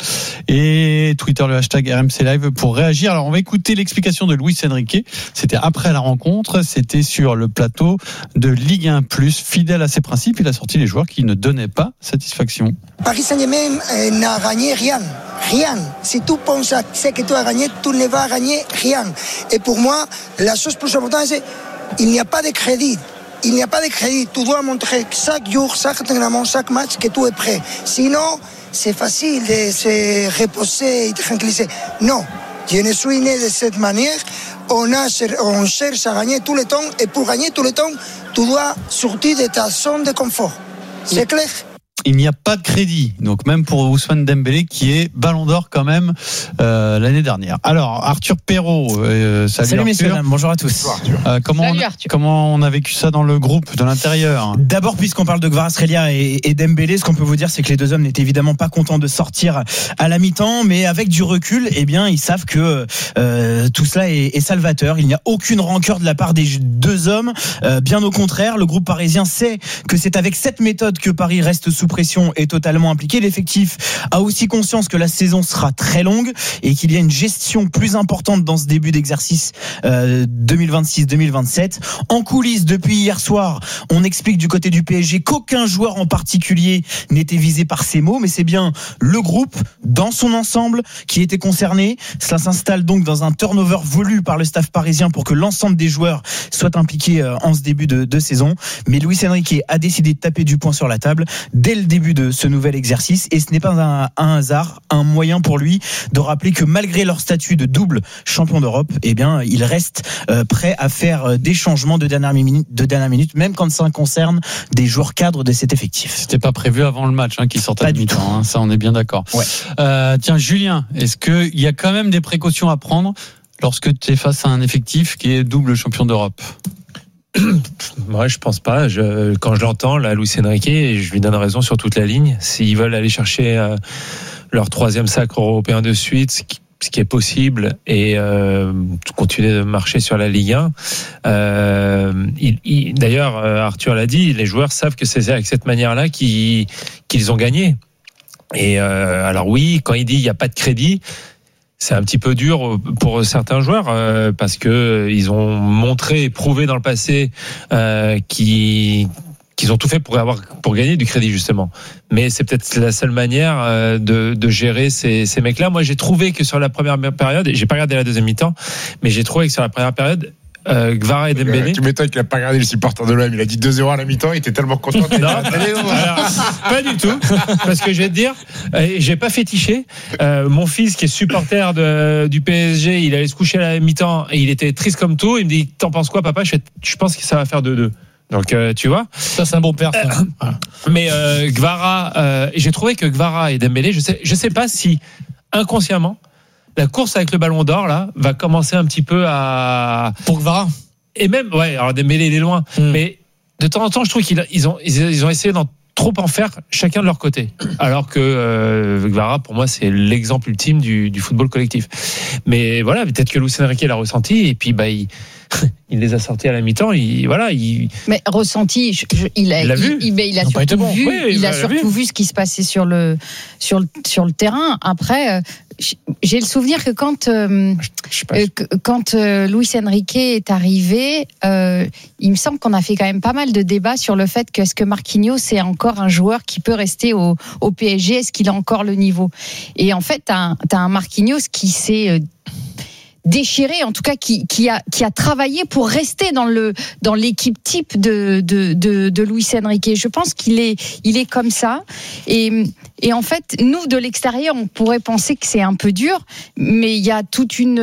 et Twitter le hashtag R M C Live pour réagir. Alors on va écouter l'explication de Luis Enrique. C'était après la rencontre, c'était sur le plateau de Ligue un plus, fidèle à ses principes. Il a sorti les joueurs qui ne donnaient pas satisfaction. Paris Saint-Germain euh, n'a gagné rien. Rien. Si tu penses à ce que tu as gagné, tu ne vas gagner rien. Et pour moi, la chose plus importante, c'est qu'il n'y a pas de crédit. Il n'y a pas de crédit. Tu dois montrer chaque jour, chaque entraînement, chaque match que tu es prêt. Sinon, c'est facile de se reposer et de tranquilliser. Non, je ne suis né de cette manière. On, a, on cherche à gagner tout le temps. Et pour gagner tout le temps, tu dois sortir de ta zone de confort. C'est clair? Il n'y a pas de crédit, donc même pour Ousmane Dembélé qui est Ballon d'Or quand même euh, l'année dernière. Alors Arthur Perrault, euh, salut, salut Arthur. messieurs, bonjour à tous. Euh, comment, salut, on, comment on a vécu ça dans le groupe, de l'intérieur? D'abord, puisqu'on parle de Kvaratskhelia et, et Dembélé, ce qu'on peut vous dire, c'est que les deux hommes n'étaient évidemment pas contents de sortir à la mi-temps, mais avec du recul, eh bien, ils savent que euh, tout cela est, est salvateur. Il n'y a aucune rancœur de la part des deux hommes. Euh, bien au contraire, le groupe parisien sait que c'est avec cette méthode que Paris reste sous pression et totalement impliqué. L'effectif a aussi conscience que la saison sera très longue et qu'il y a une gestion plus importante dans ce début d'exercice euh, deux mille vingt-six deux mille vingt-sept. En coulisses, depuis hier soir, on explique du côté du P S G qu'aucun joueur en particulier n'était visé par ces mots, mais c'est bien le groupe dans son ensemble qui était concerné. Cela s'installe donc dans un turnover voulu par le staff parisien pour que l'ensemble des joueurs soient impliqués euh, en ce début de, de saison. Mais Luis Enrique a décidé de taper du poing sur la table dès le début de ce nouvel exercice, et ce n'est pas un, un hasard, un moyen pour lui de rappeler que malgré leur statut de double champion d'Europe, eh bien, il reste euh, prêt à faire des changements de dernière minute, de dernière minute, même quand ça concerne des joueurs cadres de cet effectif. C'était pas prévu avant le match, hein, qu'ils sortent à mi-temps, hein, ça on est bien d'accord. Ouais. Euh, tiens, Julien, est-ce qu'il y a quand même des précautions à prendre lorsque tu es face à un effectif qui est double champion d'Europe? Moi, je pense pas. Je, quand je l'entends, là, Luis Enrique, je lui donne raison sur toute la ligne. S'ils veulent aller chercher euh, leur troisième sacre européen de suite, ce qui, ce qui est possible, et euh, continuer de marcher sur la Ligue un. Euh, il, il, d'ailleurs, Arthur l'a dit, les joueurs savent que c'est avec cette manière-là qu'ils, qu'ils ont gagné. Et euh, alors oui, quand il dit il n'y a pas de crédit, c'est un petit peu dur pour certains joueurs euh, parce que ils ont montré et prouvé dans le passé euh, qu'ils qu'ils ont tout fait pour avoir pour gagner du crédit justement. Mais c'est peut-être la seule manière euh, de, de gérer ces, ces mecs-là. Moi, j'ai trouvé que sur la première période, j'ai pas regardé la deuxième mi-temps, mais j'ai trouvé que sur la première période, Euh, Gvara et Dembélé. Tu m'étonnes qu'il n'a pas regardé le supporter de l'O M. Il a dit deux zéro à la mi-temps. Il était tellement content. Non, alors, pas du tout. Parce que je vais te dire, euh, j'ai pas fétiché. Euh, mon fils, qui est supporter de, du P S G, il allait se coucher à la mi-temps et il était triste comme tout. Il me dit, t'en penses quoi, papa? Je fais, je pense que ça va faire deux deux. Donc, euh, tu vois. Ça, c'est un bon père, ça. Euh, mais euh, Gvara, euh, j'ai trouvé que Gvara et Dembélé, je sais, je sais pas si inconsciemment, la course avec le Ballon d'Or là va commencer un petit peu à pour Gvara et même ouais alors Dembélé il est loin mm. mais de temps en temps je trouve qu'ils ils ont ils ont essayé d'en trop en faire chacun de leur côté alors que euh, Gvara pour moi c'est l'exemple ultime du, du football collectif mais voilà peut-être que Luis Enrique l'a ressenti et puis bah il il les a sortis à la mi-temps. Il, voilà, il... Mais ressenti, je, je, il a, il a vu. Il, il, il a surtout bon. vu, oui, il a surtout vu. vu ce qui se passait sur le sur le sur le terrain. Après, j'ai le souvenir que quand euh, euh, quand euh, Luis Enrique est arrivé, euh, il me semble qu'on a fait quand même pas mal de débats sur le fait que est-ce que Marquinhos c'est encore un joueur qui peut rester au, au P S G, est-ce qu'il a encore le niveau? Et en fait, t'as un, t'as un Marquinhos qui s'est euh, déchiré, en tout cas qui, qui a qui a travaillé pour rester dans le dans l'équipe type de de de, de Luis Enrique. Je pense qu'il est il est comme ça et et en fait nous de l'extérieur on pourrait penser que c'est un peu dur, mais il y a toute une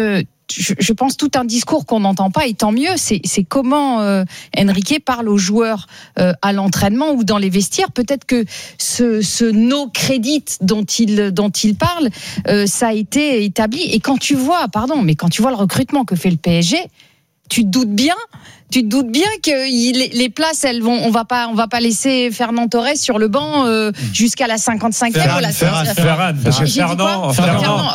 je, je pense tout un discours qu'on n'entend pas, et tant mieux. C'est, c'est comment euh, Enrique parle aux joueurs euh, à l'entraînement ou dans les vestiaires. Peut-être que ce, ce no credit dont il dont il parle, euh, ça a été établi. Et quand tu vois, pardon, mais quand tu vois le recrutement que fait le P S G, tu te doutes bien. Tu te doutes bien que les places, elles vont, on va pas, on va pas laisser Fernand Torres sur le banc euh, jusqu'à la cinquante-cinquième ou la Ferran, Ferran, parce que Fernand, Fernand,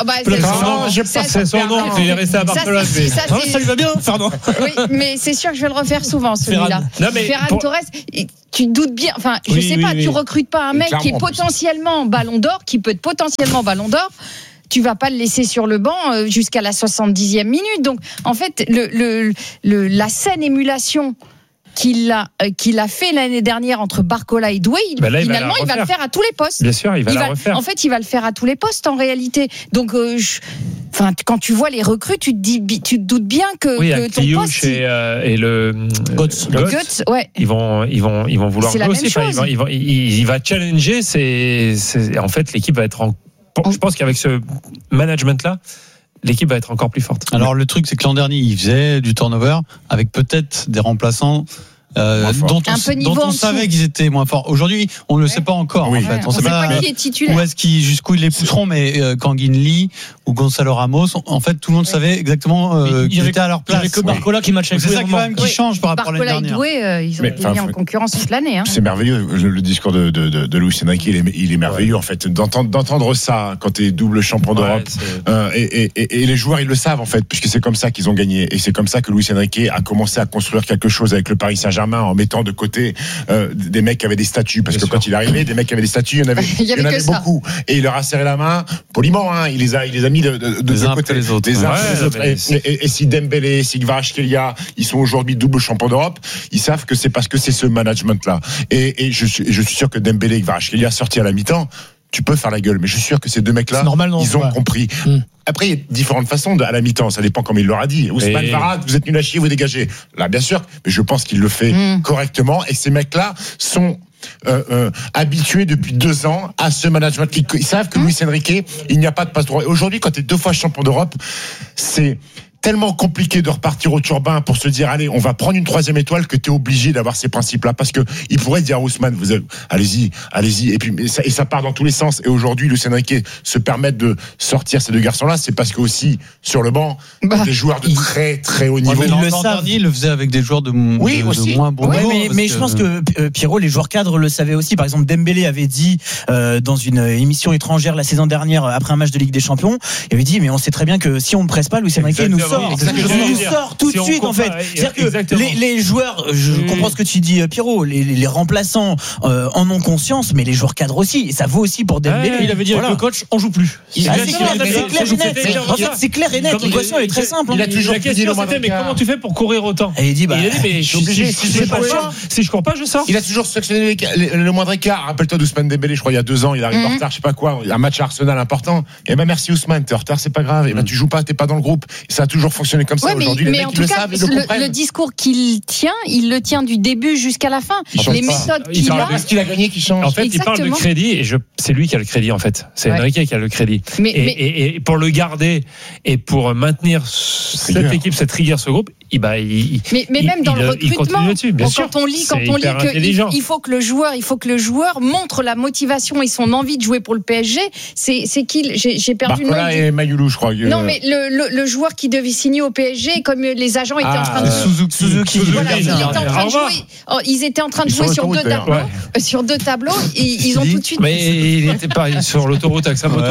c'est son nom, il est resté à Barcelone. Ça, ça lui va bien, Fernand. Oui, mais c'est sûr que je vais le refaire souvent, celui-là. Ferran Torres, tu te doutes bien, enfin, je sais pas, tu recrutes pas un mec qui est potentiellement Ballon d'Or, qui peut être potentiellement Ballon d'Or. Tu vas pas le laisser sur le banc jusqu'à la soixante-dixième minute. Donc, en fait, le, le, le, la saine émulation qu'il a, qu'il a fait l'année dernière entre Barcola et Doué, il, ben là, il finalement, va il va le faire à tous les postes. Bien sûr, il va il la va, refaire. En fait, il va le faire à tous les postes, en réalité. Donc, euh, je, enfin, quand tu vois les recrues, tu te dis, tu te doutes bien que, oui, que ton poste. Et, euh, et le Götze, Götze, ouais. Ils vont, ils vont, ils vont vouloir jouer aussi. Enfin, ils vont, ils vont, il, il va challenger. C'est, c'est, en fait, l'équipe va être en Je pense qu'avec ce management-là, l'équipe va être encore plus forte. Alors le truc, c'est que l'an dernier, il faisait du turnover avec peut-être des remplaçants Euh, dont on, dont on savait qu'ils étaient moins forts. Aujourd'hui, on ne le ouais. sait pas encore. Oui. En fait. On ne sait pas, pas qui est titulaire. Où est-ce qu'ils, jusqu'où ils les pousseront, mais euh, Kangin Lee ou Gonzalo Ramos, en fait, tout le monde ouais. savait exactement euh, qu'ils étaient à leur place. Il n'y avait que Barcola oui. qui matchait. C'est ça quand même qui oui. change par rapport Barcola à l'année dernière. Barcola et Doué, euh, ils ont mais, été mis en concurrence toute l'année. Hein. C'est merveilleux. Le, le discours de, de, de, de Luis Enrique, il est, il est merveilleux ouais. en fait. D'entendre, d'entendre ça quand tu es double champion d'Europe. Ouais, euh, et, et, et, et les joueurs, ils le savent en fait, puisque c'est comme ça qu'ils ont gagné. Et c'est comme ça que Luis Enrique a commencé à construire quelque chose avec le Paris Saint-Germain en mettant de côté euh, des mecs qui avaient des statuts, parce Bien que sûr. Quand il est arrivé, des mecs qui avaient des statuts, il y en avait, il y avait, il y en avait beaucoup. Et il leur a serré la main poliment, hein, il les a, il les a mis de, de, de, de côté les autres. Les uns ouais, les autres. Et, et, et si Dembélé, si Kvaratskhelia, ils sont aujourd'hui double champions d'Europe, ils savent que c'est parce que c'est ce management-là. Et, et je suis, je suis sûr que Dembélé et Kvaratskhelia sortis à la mi-temps, tu peux faire la gueule, mais je suis sûr que ces deux mecs-là, normal, non, ils ont ouais. compris. Mm. Après, il y a différentes façons de, à la mi-temps, ça dépend comme il leur a dit. Ousmane Varane, vous êtes nul à chier, vous dégagez. Là, bien sûr, mais je pense qu'il le fait mm. correctement. Et ces mecs-là sont euh, euh, habitués depuis deux ans à ce management. Ils, ils savent que mm. Luis Enrique, il n'y a pas de passe droit. Aujourd'hui, quand tu es deux fois champion d'Europe, c'est tellement compliqué de repartir au turbin pour se dire allez on va prendre une troisième étoile que tu es obligé d'avoir ces principes là, parce que il pourrait dire à Ousmane vous avez, allez-y allez-y et puis et ça, et ça part dans tous les sens. Et aujourd'hui Luis Enrique se permettre de sortir ces deux garçons là, c'est parce que aussi sur le banc bah, des joueurs de il, très très haut niveau. Il le savent, il le faisait avec des joueurs de, oui, de, aussi. de moins bon oui, niveau. Mais, mais que... je pense que euh, Pierrot, les joueurs cadres le savaient aussi. Par exemple, Dembélé avait dit euh, dans une émission étrangère la saison dernière après un match de Ligue des Champions, il avait dit mais on sait très bien que si on ne presse pas, Luis Enrique nous sort. Nous sort tout si de suite en fait. C'est-à-dire que les, les joueurs, je mmh. comprends ce que tu dis Pierrot, les, les remplaçants euh, en ont conscience, mais les joueurs cadres aussi. Et ça vaut aussi pour Dembélé. Ouais, il avait dit voilà. Avec le coach, on joue plus. Il ah, c'est, clair, c'est, clair, c'est clair et net. En fait, c'est clair et net. L'équation est très simple. Il a toujours dit mais comment tu fais pour courir autant? Et il dit bah, il a dit mais je suis obligé. Si je pas le choix, si je cours pas, je sors. Il a toujours sanctionné le moindre écart. Rappelle-toi d'Ousmane Dembélé, je crois il y a deux ans, il arrive en retard, je sais pas quoi, un match à Arsenal important. Et ben merci Ousmane, t'es en retard, c'est pas grave. Et ben tu joues pas, t'es pas dans le groupe. Ça a toujours fonctionné comme ça. Aujourd'hui, les mecs ils le savent. Le, le discours qu'il tient, il le tient du début jusqu'à la fin. Les méthodes qu'il a. Est-ce qu'il a gagné qui change? En fait, Exactement. Il parle de crédit et je, c'est lui qui a le crédit en fait. C'est ouais. Enrique qui a le crédit. Mais, et, mais... Et, et pour le garder et pour maintenir cette rigueur. équipe, cette rigueur, ce groupe, il, bah, il, mais, mais il, même dans il, le recrutement, dessus, bien sûr. quand on lit, quand on lit que il, il faut que le joueur, il faut que le joueur montre la motivation et son envie de jouer pour le P S G. C'est, c'est qu'il, j'ai, j'ai perdu Barcola le nom. et Mayoulou, je crois. Non, mais le, le, le joueur qui devait signer au P S G, comme les agents étaient ah, en train de Suzuki, Suzuki. Voilà, ils étaient en train de jouer. Ils étaient en train de jouer sur deux tableaux. Sur deux tableaux, ils ont tout de suite. Mais il n'était pas sur l'autoroute avec sa moto.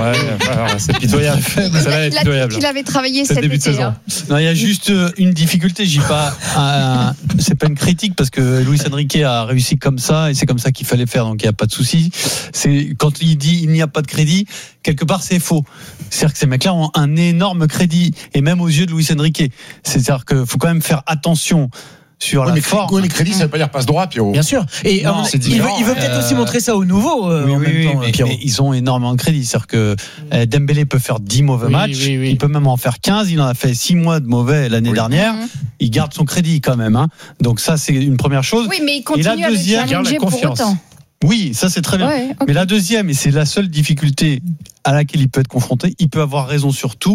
Ouais, c'est pitoyable. Il a dit qu'il avait travaillé cet été. Non, il y a juste une difficulté. J'y pas. Un, c'est pas une critique parce que Luis Enrique a réussi comme ça et c'est comme ça qu'il fallait faire. Donc il y a pas de souci. C'est quand il dit il n'y a pas de crédit, quelque part c'est faux. C'est-à-dire que ces mecs-là ont un énorme crédit et même aux yeux de Luis Enrique. C'est-à-dire qu'il faut quand même faire attention. Sur ouais, la mais forme. Les crédits, ça veut pas dire passe droit, Pierrot. Bien sûr. Et non, euh, il, veut, il veut peut-être euh... aussi montrer ça au nouveau. Euh, oui, en oui, même oui, temps, mais, Pierrot. mais ils ont énormément de crédits. C'est-à-dire que euh, Dembélé peut faire dix mauvais oui, matchs. Oui, oui. Il peut même en faire quinze. Il en a fait six mois de mauvais l'année oui. dernière. Mmh. Il garde son crédit quand même. Hein. Donc ça, c'est une première chose. Oui, mais il continue et la deuxième, à le challenger pour autant. Oui, ça c'est très bien. Ouais, okay. Mais la deuxième, et c'est la seule difficulté à laquelle il peut être confronté, il peut avoir raison sur tout,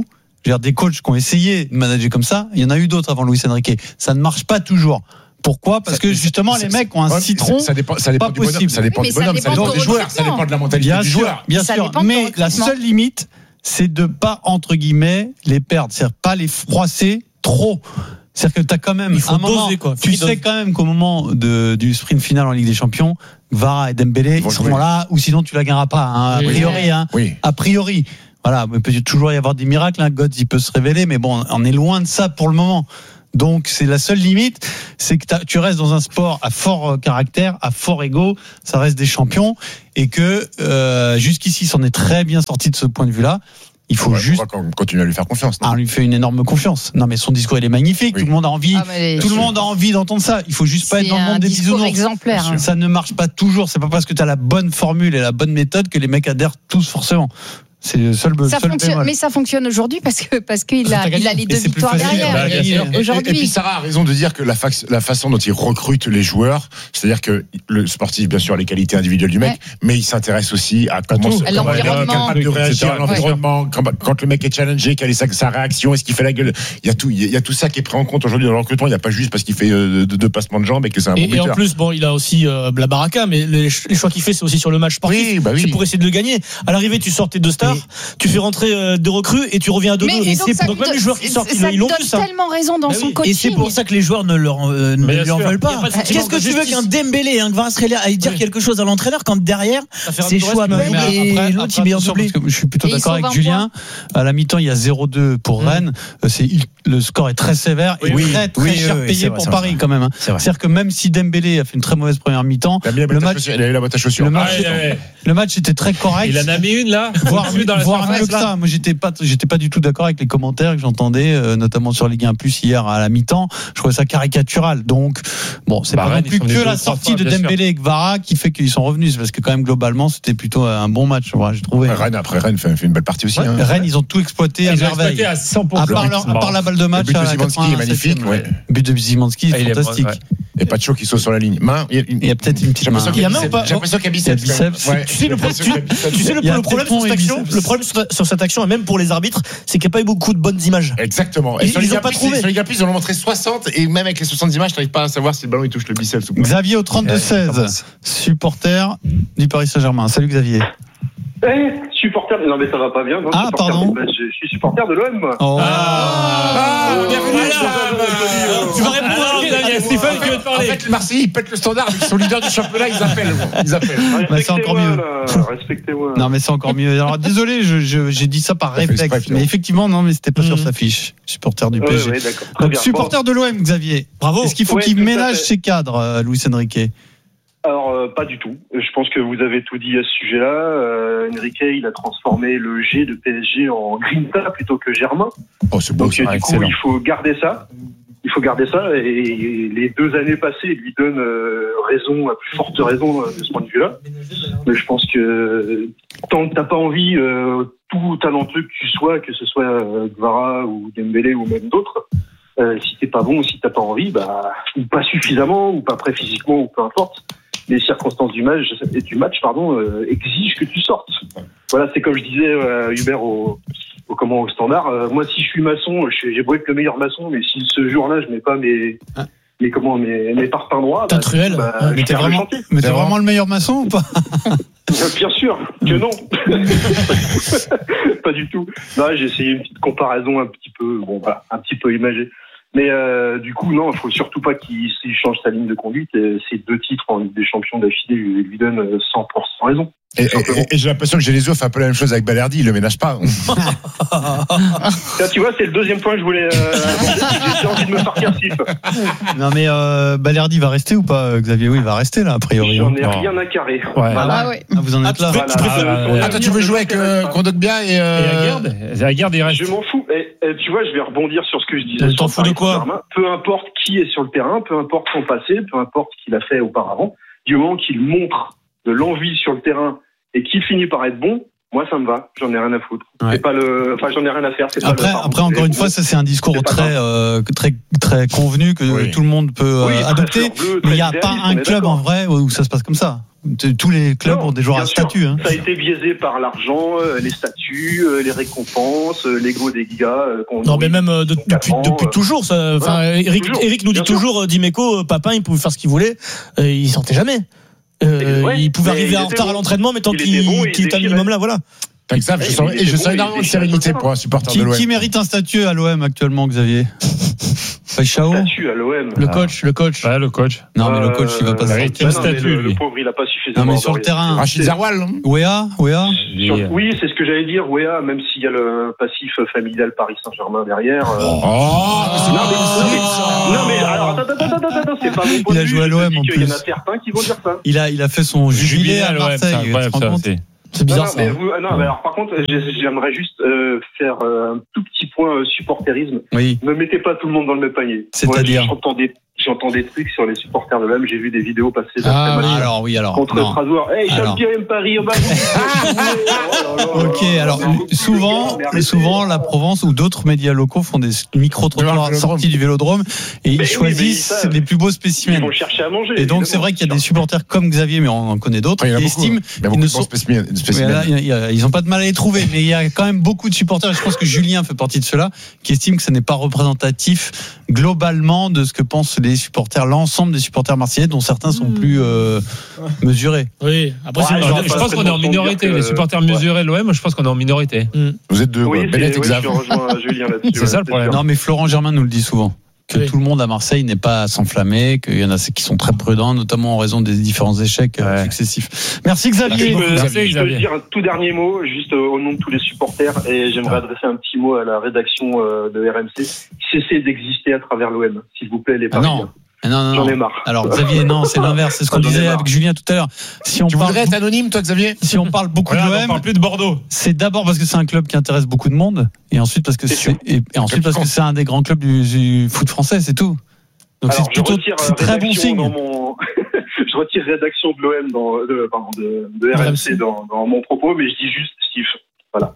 Je veux dire, des coachs qui ont essayé de manager comme ça, il y en a eu d'autres avant Luis Enrique. Ça ne marche pas toujours. Pourquoi ? Parce que justement, les mecs ont un citron. Ça dépend, ça dépend pas du bonhomme, possible. ça dépend Oui, du mais ça bonhomme, ça dépend dépend de des joueurs, ça recrutement. dépend de la mentalité Bien du sûr, joueur. bien Ça sûr. dépend de Mais ton la recrutement. seule limite, c'est de pas entre guillemets les perdre, c'est-à-dire pas les froisser trop. C'est-à-dire que tu as quand même Il faut un moment, doser, quoi. tu Free sais dose. quand même qu'au moment de, du sprint final en Ligue des Champions, Vara et Dembélé Ils vont ils seront jouer. là, ou sinon tu la gagneras pas. Hein, a Oui. priori, hein. Oui. A priori. Voilà, il peut toujours y avoir des miracles. Hein. God, il peut se révéler, mais bon, on est loin de ça pour le moment. Donc c'est la seule limite, c'est que tu restes dans un sport à fort caractère, à fort ego, ça reste des champions, et que euh, jusqu'ici, s'en est très bien sorti de ce point de vue-là. Il faut Ouais, juste on va continuer à lui faire confiance. non ah, on lui fait une énorme confiance. Non, mais son discours il est magnifique. Oui. Tout le monde a envie. Ah, mais tout le sûr. monde a envie d'entendre ça. Il faut juste pas C'est être dans le un monde des discours bisounours. exemplaire. hein. Ça ne marche pas toujours. C'est pas parce que tu as la bonne formule et la bonne méthode que les mecs adhèrent tous forcément. C'est le seul, Ça seul fonctionne, bémol. mais ça fonctionne aujourd'hui parce que parce qu'il a, il a les deux Et c'est plus victoires facile. derrière. Bah, bien sûr. Et- et- Aujourd'hui. Et puis Sarah a raison de dire que la, fac- la façon dont il recrute les joueurs, c'est-à-dire que le sportif, bien sûr, les qualités individuelles du mec, Ouais. mais il s'intéresse aussi à comment tout. se- À comment il est l'environnement. capable de réagir à Ouais. l'environnement, quand, quand le mec est challengé, quelle est sa, sa réaction, est-ce qu'il fait la gueule. Il y a tout, il y a tout ça qui est pris en compte aujourd'hui dans le recrutement. Il n'y a pas juste parce qu'il fait euh, deux, deux passements de jambes et que c'est un bon Et, et en buteur. plus, bon, il a aussi euh, la baraka, mais les, les choix qu'il fait, c'est aussi sur le match sportif. Oui, bah oui. C'est pour essayer de le gagner. À l'arrivée, tu sors tes deux stars, tu fais rentrer euh, deux recrues et tu reviens à deux deux. Mais Et et donc, c'est ça donc lui même les donne- joueurs qui sortent, ça ils, ils l'ont lui vu donne ça. tellement raison dans Bah son oui. coaching. Et c'est pour ça que les joueurs ne, leur, euh, ne Mais lui bien en sûr, veulent il y a pas. pas de sentiment Qu'est-ce que de tu veux justice. qu'un Dembélé, un Kvaratskhelia aille dire Oui. quelque chose à l'entraîneur quand derrière Ça fait un c'est tour choix reste, même mais et après, l'autre après, il met en attention, doublé. parce que je suis plutôt Et ils d'accord sont avec vingt Julien. À la mi-temps, il y a zéro deux pour Mmh. Rennes. Euh, C'est, le score est très sévère et Oui, très, très oui, cher oui, oui, payé c'est vrai, pour c'est Paris vrai. quand même. hein. C'est vrai. C'est-à-dire que même si Dembélé a fait une très mauvaise première mi-temps, Il a mis la le botte à match, chaussures, il a eu la botte à chaussures. le match, Ah, ouais, ouais. le match était très correct. Il en a mis une là, Voire, au-dessus dans la voire surface, mieux que là. ça. Moi, j'étais pas, j'étais pas du tout d'accord avec les commentaires que j'entendais, euh, notamment sur Ligue un plus hier à la mi-temps. Je trouvais ça caricatural. Donc, bon, c'est Bah, pas Rennes, non plus ils sont venus que deux la ou trois sortie fois, de bien sûr. Dembélé et Kvara qui fait qu'ils sont revenus. C'est parce que quand même globalement, c'était plutôt un bon match. Voilà, j'ai trouvé. Rennes, après Rennes fait, fait une belle partie aussi. Ouais, hein. Rennes, ils ont tout exploité à Ils ont merveille. exploité à cent pour À cent. part, leur- à part la balle de Le match but de à la Zimanski est magnifique. quatre-vingt-septième. Ouais. But de Zimanski, Ah, il est fantastique. bon, ouais. Et Pacho qui saute sur la ligne. Main, il y a, une- Il y a peut-être une petite J'ai l'impression main. qu'il y a Il y a main ou pas J'ai l'impression qu'il y a Il y a biceps. quand même. biceps. Ouais, Tu sais, le, j'ai pro- l'impression tu, qu'il y a biceps. tu sais le, Il y a le problème sur téton cette et action, biceps. le problème sur, sur cette action, et même pour les arbitres, c'est qu'il n'y a pas eu beaucoup de bonnes images. Exactement. Et Ils- sur ils les ont pas Plus, trouvé. sur les Plus, ils en ont montré soixante et même avec les soixante images, tu n'arrives pas à savoir si le ballon il touche le biceps ou pas. Xavier au trente-deux seize, supporter du Paris Saint-Germain. Salut Xavier. Eh, supporter, non mais ça va pas bien. Non, Ah, supporter, pardon. bah, je, je suis supporter de l'O M. moi. Oh. Ah, Oh, bienvenue voilà. là. Tu vas répondre alors, Xavier. Il y a Stéphane qui veut te En parler. fait, le Marseillais, ils pètent le standard, ils sont leaders du championnat, ils appellent. Ils appellent. Bah, c'est encore mieux. Là, respectez-moi. Non, mais c'est encore mieux. Alors, désolé, je, je- j'ai dit ça par Ça fait réflexe. exprès, Mais non. effectivement, non, mais c'était pas Mhm. sur sa fiche. Supporter du Ouais, P S G. ouais, d'accord. Très Donc, bien. supporter de l'O M, Xavier. Bravo. Est-ce qu'il faut Ouais, qu'il tout à ménage fait. ses cadres, euh, Luis Enrique? Alors, euh, pas du tout. Je pense que vous avez tout dit à ce sujet-là. Euh, Enrique, il a transformé le G de P S G en Grinta plutôt que Germain. Oh, c'est beau, Donc, ça. euh, du coup, Excellent. il faut garder ça. Il faut garder ça. Et les deux années passées lui donnent euh, raison, à plus forte raison euh, de ce point de vue-là. Mais je pense que tant que t'as pas envie, euh, tout talentueux que tu sois, que ce soit euh, Kvara ou Dembélé ou même d'autres, euh, si t'es pas bon ou si t'as pas envie, bah, ou pas suffisamment, ou pas prêt physiquement, ou peu importe, les circonstances du match, du match pardon, euh, exigent que tu sortes. Voilà, c'est comme je disais euh, à Hubert au, au, comment, au standard. Euh, moi, si je suis maçon, je suis- j'ai beau être le meilleur maçon, mais si ce jour-là, je mets pas mes, mes, comment, mes, mes parpaings droits, T'as bah, truelle. bah, Ouais, je mais t'es perds le vraiment, chantier. mais t'es C'est vraiment le meilleur maçon ou pas? Bien sûr que non. Pas du tout. Non, j'ai essayé une petite comparaison un petit peu, bon, voilà, un petit peu imagée. Mais euh, du coup, non, il faut surtout pas qu'il s'il change sa ligne de conduite. Et ces deux titres en Ligue des Champions d'affilée lui, lui donnent cent pour cent raison. Et, et- et- et j'ai l'impression que Genesio fait un peu la même chose avec Balerdi, il le ménage pas. Là, tu vois, c'est le deuxième point que je voulais. Euh, j'ai envie de me sortir, Steve. Non, mais euh, Balerdi va rester ou pas, Xavier? Oui, il va rester là, a priori. J'en ai hein. rien à carrer. Voilà. Ah ouais. Ah, vous en Ah, êtes tu là. peux- Voilà. tu préfères- Euh, Ah, toi, tu veux jouer avec euh, Kondogbia et. Et Euh... Aguerd, Aguerd, il reste. Je m'en fous. Et, et tu vois, je vais rebondir sur ce que je disais. Mais sur t'en le fous de Paris quoi Saint-Germain. Peu importe qui est sur le terrain, peu importe son passé, peu importe ce qu'il a fait auparavant, du moment qu'il montre de l'envie sur le terrain et qu'il finit par être bon, moi ça me va. J'en ai rien à foutre. Ouais. C'est pas le, enfin j'en ai rien à faire. C'est Après, pas le, après encore une fois, ça c'est un discours C'est pas très, grave. euh, très, très convenu que Oui. tout le monde peut euh, Oui, très adopter. fleur bleue, Mais il très n'y a pas idéaliste, un on est club d'accord. en vrai où ça se passe comme ça. Tous les clubs non, ont des joueurs à statut. Hein. Ça a été biaisé par l'argent, euh, les statuts, euh, les récompenses, euh, l'ego des gars. Euh, non, mais même euh, de, depuis, ans, depuis euh... toujours. Ça, voilà, Eric, toujours, Eric nous dit toujours, Dimeco, Papin, il pouvait faire ce qu'il voulait. Euh, il sortait jamais. Euh, ouais, il pouvait arriver en retard bon. à l'entraînement, mais tant qu'il bon, qu est un minimum là, voilà. Exact, je sens, et je bon, sens énormément de sérénité pour un supporter qui, de l'O M. Qui mérite un statut à l'O M actuellement, Xavier? Chao. Statut à l'O M. Le coach, le coach. Ouais, le coach. Non, mais le coach, il va pas se mériter un statut. Le, le pauvre, il a pas suffisamment. Non, mais sur le terrain. Rachid Zarwal. Wea, Wea. Oui, c'est ce que j'allais dire. Wea, même s'il y a le passif familial Paris Saint-Germain derrière. Oh, oh non, mais, non, mais alors, attends, attends, attends, attends, c'est pas mon point de vue. Il a joué à l'O M en plus. Il y en a certains qui vont dire ça. Il a, il a fait son jubilé à Marseille. C'est bizarre non, ça. Mais vous, non, mais alors par contre, j'aimerais juste euh, faire euh, un tout petit point euh, supporterisme. Oui. Ne mettez pas tout le monde dans le même panier. C'est-à-dire, j'entends des, j'entends des trucs sur les supporters de l'O M. J'ai vu des vidéos passer ah, oui, alors oui, alors contre non. Strasbourg. Hey, champion Paris au bas. Ok, alors souvent, souvent la Provence ou d'autres médias locaux font des micro-trottoirs sortis du Vélodrome et ils choisissent les plus beaux spécimens. Ils vont chercher à manger. Et donc c'est vrai qu'il y a des supporters comme Xavier, mais on en connaît d'autres, qui estiment qu'ils ne sont ils n'ont pas de mal à les trouver, mais il y a quand même beaucoup de supporters, et je pense que Julien fait partie de ceux-là, qui estiment que ça n'est pas représentatif globalement de ce que pensent les supporters, l'ensemble des supporters marseillais, dont certains sont mmh. plus euh, mesurés. Oui, après, ouais, je, je pense qu'on est en minorité. Que... Les supporters mesurés de l'O M, je pense qu'on est en minorité. Mmh. Vous êtes deux, oui, Bennett et Xav. C'est ça le problème. Non, mais Florent Germain nous le dit souvent. Que oui. Tout le monde à Marseille n'est pas à s'enflammer, qu'il y en a qui sont très prudents, notamment en raison des différents échecs ouais. successifs. Merci Xavier. Je peux, Xavier. Je peux dire un tout dernier mot, juste au nom de tous les supporters, et j'aimerais adresser un petit mot à la rédaction de R M C. Cessez d'exister à travers l'O M, s'il vous plaît, les Parisiens. Ah non. Non, non, J'en non. ai marre. Alors Xavier, non, c'est l'inverse. C'est ce qu'on disait avec Julien tout à l'heure. Si on tu parle, voudrais être anonyme, toi, Xavier? Si on parle beaucoup voilà, de l'O M, on parle plus de Bordeaux. C'est d'abord parce que c'est un club qui intéresse beaucoup de monde, et ensuite parce que c'est, c'est et, et ensuite parce que c'est un des grands clubs du, du foot français, c'est tout. Donc alors, c'est plutôt c'est très bon signe. Mon... je retire rédaction de l'O M dans, de, pardon, de, de R M C dans, dans mon propos, mais je dis juste Steve. Voilà.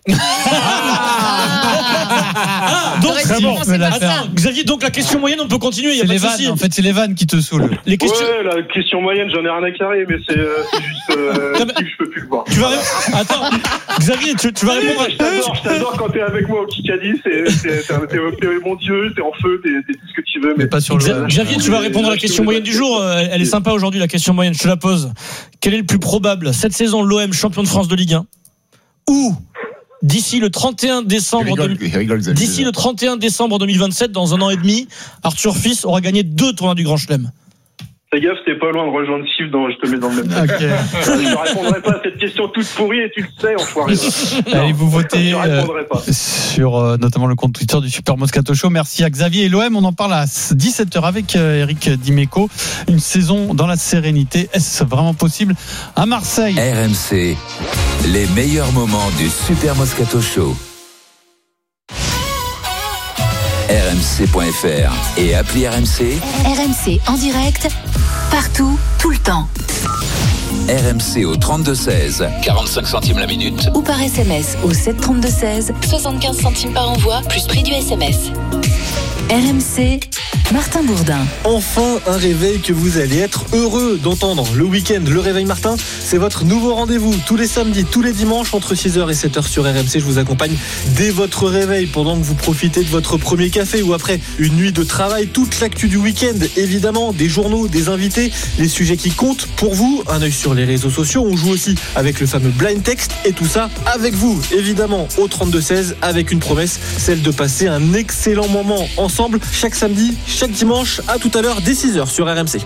ah, donc, très bon, attends, Xavier, donc la question moyenne, on peut continuer. Il y a c'est pas les de vannes, souci. en fait, c'est les vannes qui te saoulent. Les questions... Ouais, la question moyenne, j'en ai rien à carrer, mais c'est, euh, c'est juste. Euh, Steve, je peux plus le voir. Tu vas ré... Attends, Xavier, tu, tu vas répondre à. Je t'adore, je t'adore quand t'es avec moi au Kikadi, c'est, c'est, c'est, t'es, t'es mon Dieu, t'es en feu, t'es, t'es tout ce que tu veux. Mais, mais pas sur le. Xavier, Xavier, tu vas répondre à la question moyenne du jour. Elle est sympa aujourd'hui, la question moyenne. Je te la pose. Quel est le plus probable cette saison, l'O M champion de France de Ligue un ou d'ici le trente et un décembre rigole, de... rigole, d'ici le trente et un décembre deux mille vingt-sept, dans un an et demi, Arthur Fils aura gagné deux tournois du Grand Chelem. Fais gaffe, t'es pas loin de rejoindre Steve, dans, je te mets dans le même sac. Okay. Je ne répondrai pas à cette question toute pourrie et tu le sais, enfoiré. Allez, vous votez euh, sur euh, notamment le compte Twitter du Super Moscato Show. Merci à Xavier et l'O M. On en parle à dix-sept heures avec euh, Eric Dimeco. Une saison dans la sérénité. Est-ce vraiment possible à Marseille? R M C, les meilleurs moments du Super Moscato Show. R M C point F R et appli R M C. R M C en direct, partout, tout le temps. R M C au trente-deux seize, quarante-cinq centimes la minute. Ou par S M S au sept trente-deux seize, soixante-quinze centimes par envoi, plus prix du S M S. R M C, Martin Bourdin. Enfin un réveil que vous allez être heureux d'entendre. Le week-end, le réveil Martin, c'est votre nouveau rendez-vous. Tous les samedis, tous les dimanches, entre six heures et sept heures sur R M C. Je vous accompagne dès votre réveil, pendant que vous profitez de votre premier café ou après une nuit de travail. Toute l'actu du week-end, évidemment, des journaux, des invités, les sujets qui comptent pour vous. Un œil sur les réseaux sociaux. On joue aussi avec le fameux blind text et tout ça avec vous, évidemment, au trente-deux seize, avec une promesse, celle de passer un excellent moment ensemble. Chaque samedi, chaque dimanche, à tout à l'heure dès six heures sur R M C.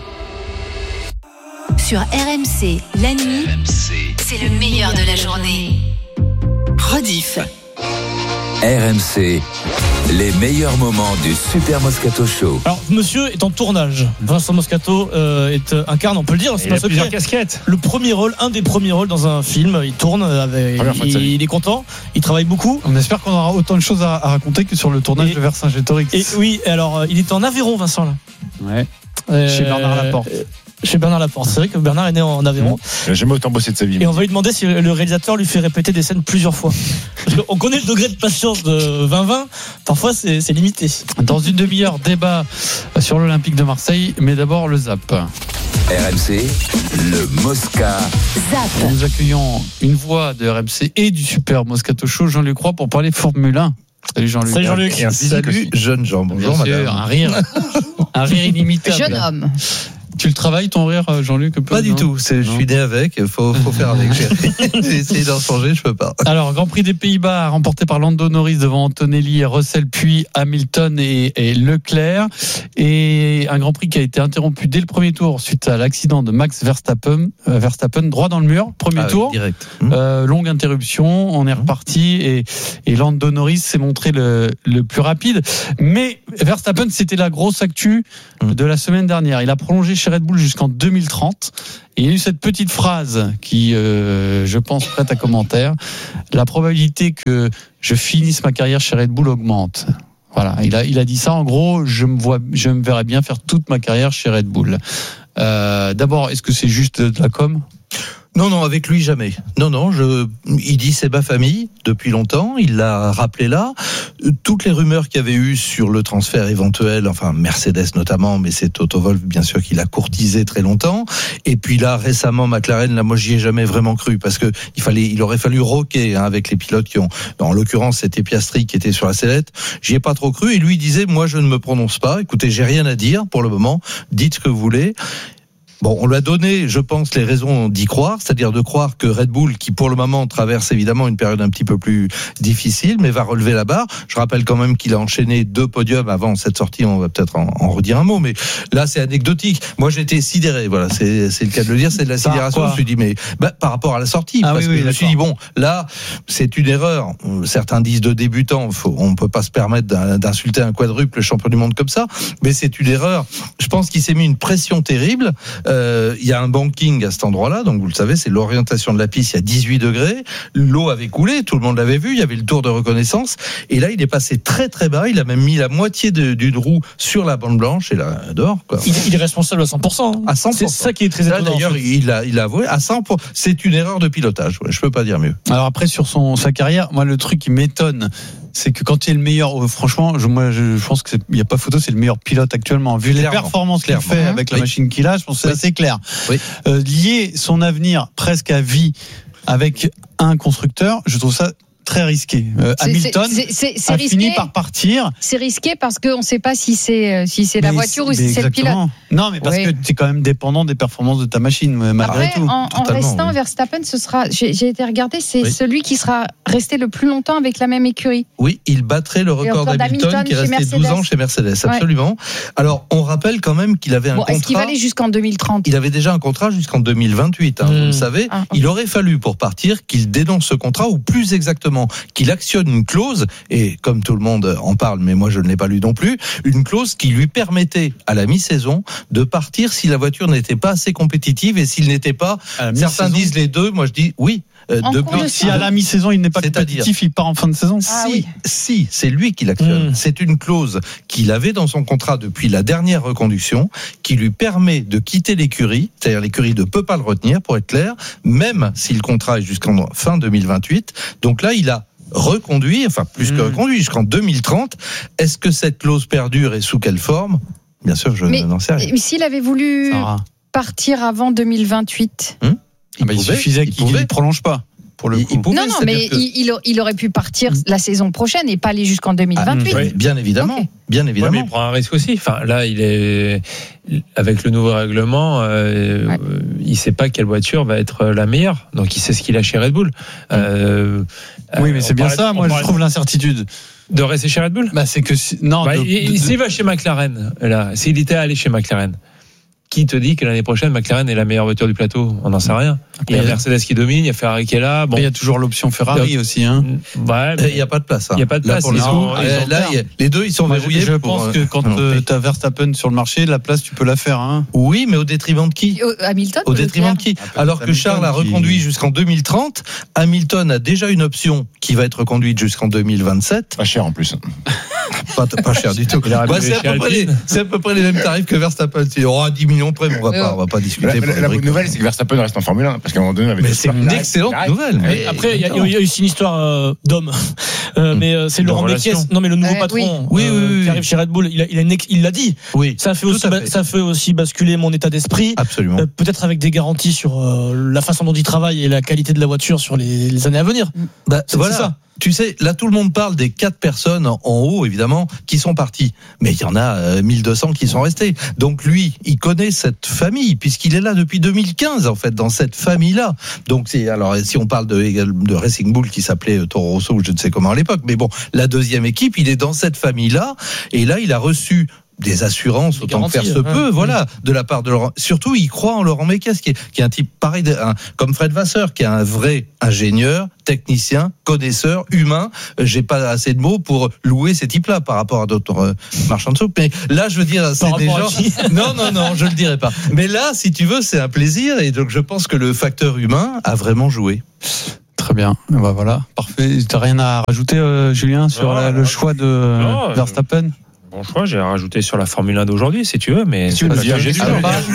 Sur R M C, la nuit, R M C, c'est le meilleur de la journée. Rediff. R M C, les meilleurs moments du Super Moscato Show. Alors, monsieur est en tournage. Vincent Moscato euh, est incarne, on peut le dire. C'est il a plusieurs casquettes. Le premier rôle, un des premiers rôles dans un film. Il tourne, avec, il, il est content. Il travaille beaucoup. On espère qu'on aura autant de choses à, à raconter que sur le tournage et, de Vercingétorix. Et oui, alors il est en Aveyron, Vincent là. Ouais. Euh, Chez Bernard Laporte. Euh, Chez Bernard Laporte. C'est vrai que Bernard est né en Aveyron. Il n'a jamais autant bossé de sa vie. Et on va lui demander si le réalisateur lui fait répéter des scènes plusieurs fois. Parce qu'on connaît le degré de patience de vingt vingt. Parfois, c'est, c'est limité. Dans une demi-heure, débat sur l'Olympique de Marseille. Mais d'abord, le Zap. R M C, le Mosca. Zap. Nous accueillons une voix de R M C et du Super Moscato Show, Jean-Luc Roy, pour parler Formule un. Salut Jean-Luc. Salut Jean-Luc. Et salut jeune Jean. Bonjour Bien madame. sûr, un rire, un rire inimitable. Jeune homme. Tu le travailles ton rire, Jean-Luc, un peu? Pas du non tout. C'est, je suis né avec. Faut, faut faire avec. J'ai, j'ai essayé d'en changer, je peux pas. Alors, Grand Prix des Pays-Bas remporté par Lando Norris devant Antonelli et Russell, puis Hamilton et, et Leclerc. Et un Grand Prix qui a été interrompu dès le premier tour suite à l'accident de Max Verstappen, euh, Verstappen droit dans le mur. Premier ah, tour. Direct. Euh, longue interruption. On est reparti et, et Lando Norris s'est montré le, le plus rapide. Mais Verstappen, c'était la grosse actu de la semaine dernière. Il a prolongé chez Red Bull jusqu'en deux mille trente. Et il y a eu cette petite phrase qui, euh, je pense, prête à commentaire. La probabilité que je finisse ma carrière chez Red Bull augmente. Voilà, il a, il a dit ça. En gros, je me vois, je me verrais bien faire toute ma carrière chez Red Bull. Euh, d'abord, est-ce que c'est juste de la com ? Non, non, avec lui jamais. Non, non, je, il dit c'est ma famille depuis longtemps. Il l'a rappelé là. Toutes les rumeurs qu'il y avait eu sur le transfert éventuel, enfin Mercedes notamment, mais c'est Toto Wolff bien sûr qui l'a courtisé très longtemps. Et puis là récemment McLaren, là moi j'y ai jamais vraiment cru parce que il fallait, il aurait fallu roquer hein, avec les pilotes qui ont, en l'occurrence c'était Piastri qui était sur la sellette. J'y ai pas trop cru et lui il disait moi je ne me prononce pas. Écoutez, j'ai rien à dire pour le moment. Dites ce que vous voulez. Bon, on lui a donné, je pense, les raisons d'y croire, c'est-à-dire de croire que Red Bull, qui pour le moment traverse évidemment une période un petit peu plus difficile, mais va relever la barre. Je rappelle quand même qu'il a enchaîné deux podiums avant cette sortie, on va peut-être en, en redire un mot, mais là c'est anecdotique. Moi j'étais sidéré, voilà, c'est, c'est le cas de le dire, c'est de la sidération. Je me suis dit, mais bah, par rapport à la sortie, ah, parce oui, que oui, je me suis dit, bon, là c'est une erreur. Certains disent de débutant, faut, on ne peut pas se permettre d'insulter un quadruple champion du monde comme ça, mais c'est une erreur. Je pense qu'il s'est mis une pression terrible. Il euh, y a un banking à cet endroit-là, donc vous le savez, c'est l'orientation de la piste, il y a dix-huit degrés, l'eau avait coulé, tout le monde l'avait vu, il y avait le tour de reconnaissance, et là il est passé très très bas, il a même mis la moitié de, d'une roue sur la bande blanche, et là, dehors. Quoi. Il, il est responsable à cent pour cent. Hein. À cent pour cent. C'est ça qui est très étonnant. Là, d'ailleurs, en fait. il, a, il a avoué, à cent pour cent, c'est une erreur de pilotage, ouais, je peux pas dire mieux. Alors après, sur son, sa carrière, moi le truc qui m'étonne, c'est que quand tu es le meilleur, franchement, je, moi, je, je pense qu'il n'y a pas photo, c'est le meilleur pilote actuellement. Vu clairement, les performances qu'il fait avec la oui. machine qu'il a, je pense que c'est oui. assez clair. Oui. Euh, lier son avenir presque à vie avec un constructeur, je trouve ça très risqué. Euh, c'est, Hamilton c'est, c'est, c'est a risqué, fini par partir. C'est risqué parce qu'on ne sait pas si c'est, si c'est la voiture ou si c'est le pilote. Non, mais parce oui. que tu es quand même dépendant des performances de ta machine, malgré Après, tout. En, en restant, oui. Verstappen, ce sera, j'ai, j'ai été regarder, c'est oui. celui qui sera resté le plus longtemps avec la même écurie. Oui, il battrait le record d'Hamilton, d'Hamilton qui est resté Mercedes. douze ans chez Mercedes, absolument. Ouais. Alors, on rappelle quand même qu'il avait un bon, contrat. Est-ce qu'il va aller jusqu'en deux mille trente ? Il avait déjà un contrat jusqu'en deux mille vingt-huit, hein, mmh. vous le savez. Ah, okay. Il aurait fallu, pour partir, qu'il dénonce ce contrat, ou plus exactement, qu'il actionne une clause, et comme tout le monde en parle, mais moi je ne l'ai pas lu non plus, une clause qui lui permettait à la mi-saison de partir si la voiture n'était pas assez compétitive et s'il n'était pas, certains disent les deux, moi je dis oui. Euh, depuis, si à la mi-saison il n'est pas compétitif, il part en fin de saison. Ah, si, oui. si, c'est lui qui l'actionne. Mmh. C'est une clause qu'il avait dans son contrat depuis la dernière reconduction, qui lui permet de quitter l'écurie, c'est-à-dire l'écurie ne peut pas le retenir, pour être clair, même si le contrat est jusqu'en fin deux mille vingt-huit. Donc là, il a reconduit, enfin plus mmh. que reconduit, jusqu'en deux mille trente. Est-ce que cette clause perdure et sous quelle forme ? Bien sûr, je mais, n'en sais rien. Mais s'il avait voulu partir avant deux mille vingt-huit, mmh. il, ah bah, il suffisait il qu'il ne prolonge pas. Pour le coup. Il pouvait, non, non, mais que... il, il aurait pu partir la saison prochaine et pas aller jusqu'en deux mille vingt-huit. Ah, oui, bien évidemment, okay. bien évidemment. Ouais, mais il prend un risque aussi. Enfin, là, il est avec le nouveau règlement, euh, ouais. il ne sait pas quelle voiture va être la meilleure. Donc, il sait ce qu'il a chez Red Bull. Euh, oui, mais c'est bien ça. Moi, je trouve l'incertitude. De rester chez Red Bull ? Bah, c'est que si... non. Bah, de, de, de... S'il va chez McLaren, là, s'il était allé chez McLaren. Qui te dit que l'année prochaine, McLaren est la meilleure voiture du plateau ? On n'en sait rien. Après, il y a Mercedes qui domine, il y a Ferrari qui est là. Bon. Il y a toujours l'option Ferrari donc, aussi. Hein. Ouais, il n'y a pas de place. Hein. Il n'y a pas de place. Là, les, non, ils là il y a, les deux, ils sont Moi, verrouillés. Je pense pour, que quand euh, tu as Verstappen sur le marché, la place, tu peux la faire. Hein. Oui, mais au détriment de qui ? Au, Hamilton. Au détriment de qui ? Alors que Charles a reconduit qui... jusqu'en deux mille trente, Hamilton a déjà une option qui va être reconduite jusqu'en deux mille vingt-sept. Pas cher en plus. Pas, pas cher du tout. Bah, c'est, à peu près les, c'est à peu près les mêmes tarifs que Verstappen. Il y aura dix millions près, mais on va pas, on va pas discuter. La, la, la bonne nouvelle, c'est que Verstappen reste en Formule un, parce qu'à un moment donné, mais c'est une excellente nouvelle. Mais après, il y, y, y a aussi une histoire euh, d'homme. Euh, mais euh, c'est Laurent Mekies, non mais le nouveau euh, patron, oui. Euh, Oui, oui, oui. qui arrive chez Red Bull. Il a, il a une, il l'a dit. Oui. Ça fait aussi, fait. ça fait aussi basculer mon état d'esprit. Absolument. Euh, peut-être avec des garanties sur euh, la façon dont il travaille et la qualité de la voiture sur les, les années à venir. Bah, c'est, voilà. c'est ça. Tu sais, là, tout le monde parle des quatre personnes en haut, évidemment, qui sont parties. Mais il y en a euh, mille deux cents qui sont restés. Donc, lui, il connaît cette famille, puisqu'il est là depuis deux mille quinze, en fait, dans cette famille-là. Donc, c'est, alors, si on parle de, de Racing Bull, qui s'appelait Toro Rosso, ou je ne sais comment à l'époque, mais bon, la deuxième équipe, il est dans cette famille-là. Et là, il a reçu des assurances des autant que faire se hein, peut, hein, voilà, oui. de la part de Laurent. Surtout, il croit en Laurent Mekies, qui est, qui est un type pareil, de, un, comme Fred Vasseur, qui est un vrai ingénieur, technicien, connaisseur, humain. J'ai pas assez de mots pour louer ces types-là par rapport à d'autres euh, marchands de soupe. Mais là, je veux dire, c'est des gens. Non, non, non, je le dirai pas. Mais là, si tu veux, c'est un plaisir, et donc je pense que le facteur humain a vraiment joué. Très bien, bah voilà, parfait. T'as rien à rajouter, euh, Julien, sur non, la, le choix de non, Verstappen? Bon choix, j'ai rajouté sur la Formule un d'aujourd'hui, si tu veux, mais si c'est pas le sujet du jour.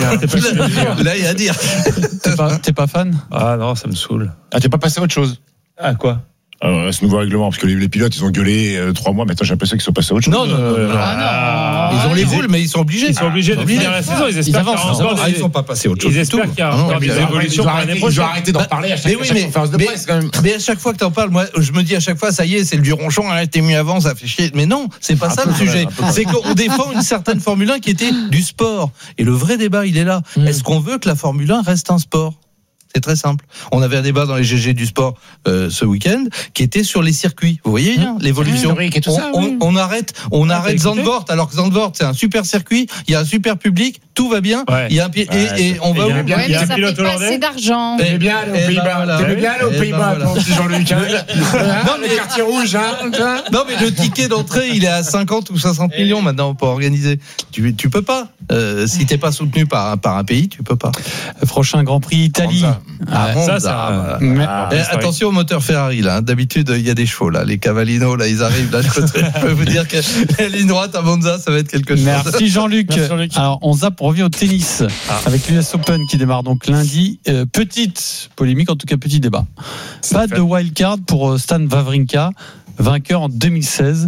Là, il y a à dire. T'es pas, t'es pas fan? Ah non, ça me saoule. Ah, t'es pas passé à autre chose? Ah, quoi? Euh, ce nouveau règlement, parce que les, les pilotes, ils ont gueulé euh, trois mois. Maintenant, j'ai l'impression qu'ils sont passés à autre chose. Non, non, non. non, ah, non. Ils ont les boules, mais ils sont obligés. Ils sont obligés de finir la saison. Ils espèrent qu'ils avancent. Ah, ils sont pas passés à autre chose. Ils espèrent qu'il y a encore des évolutions pour l'année prochaine. Ils ont arrêté d'en parler à chaque conférence de presse, quand même. Mais à chaque fois que t'en parles, moi, je me dis à chaque fois, ça y est, c'est le vieux ronchon, arrêtez mieux avant, ça fait chier. Mais non, c'est pas ça le sujet. C'est qu'on défend une certaine Formule un qui était du sport. Et le vrai débat, il est là. Est-ce qu'on veut que la Formule un reste un sport? C'est très simple. On avait un débat dans les G G du sport euh, ce week-end qui était sur les circuits. Vous voyez hein, l'évolution. Et tout ça, on, oui. on, on arrête, on ah, arrête Zandvoort alors que Zandvoort c'est un super circuit. Il y a un super public, tout va bien. Ouais. Il y a un pi- ouais, et, et on va où? Ouais, mais ça fait pas assez d'argent. T'es bien allé aux Pays-Bas. T'es bien allé aux Pays-Bas, ton petit Jean-Luc. Non mais les quartiers rouges. Non mais le ticket d'entrée il est à cinquante ou soixante millions maintenant pour organiser. Tu tu peux pas. Euh, si t'es pas soutenu par par un pays, tu peux pas. Prochain Grand Prix Italie. Ah, bon, ça, ça. Ah, ah, eh, attention au moteur Ferrari là. D'habitude il y a des chevaux là. Les Cavallino là ils arrivent là. Je peux, je peux vous dire que la ligne droite à Monza ça va être quelque chose. Merci Jean-Luc. Merci Jean-Luc. Alors on zappe, on revient au tennis ah. avec l'U S Open qui démarre donc lundi. Euh, petite polémique, en tout cas petit débat. Pas de wildcard pour Stan Wawrinka, vainqueur en deux mille seize.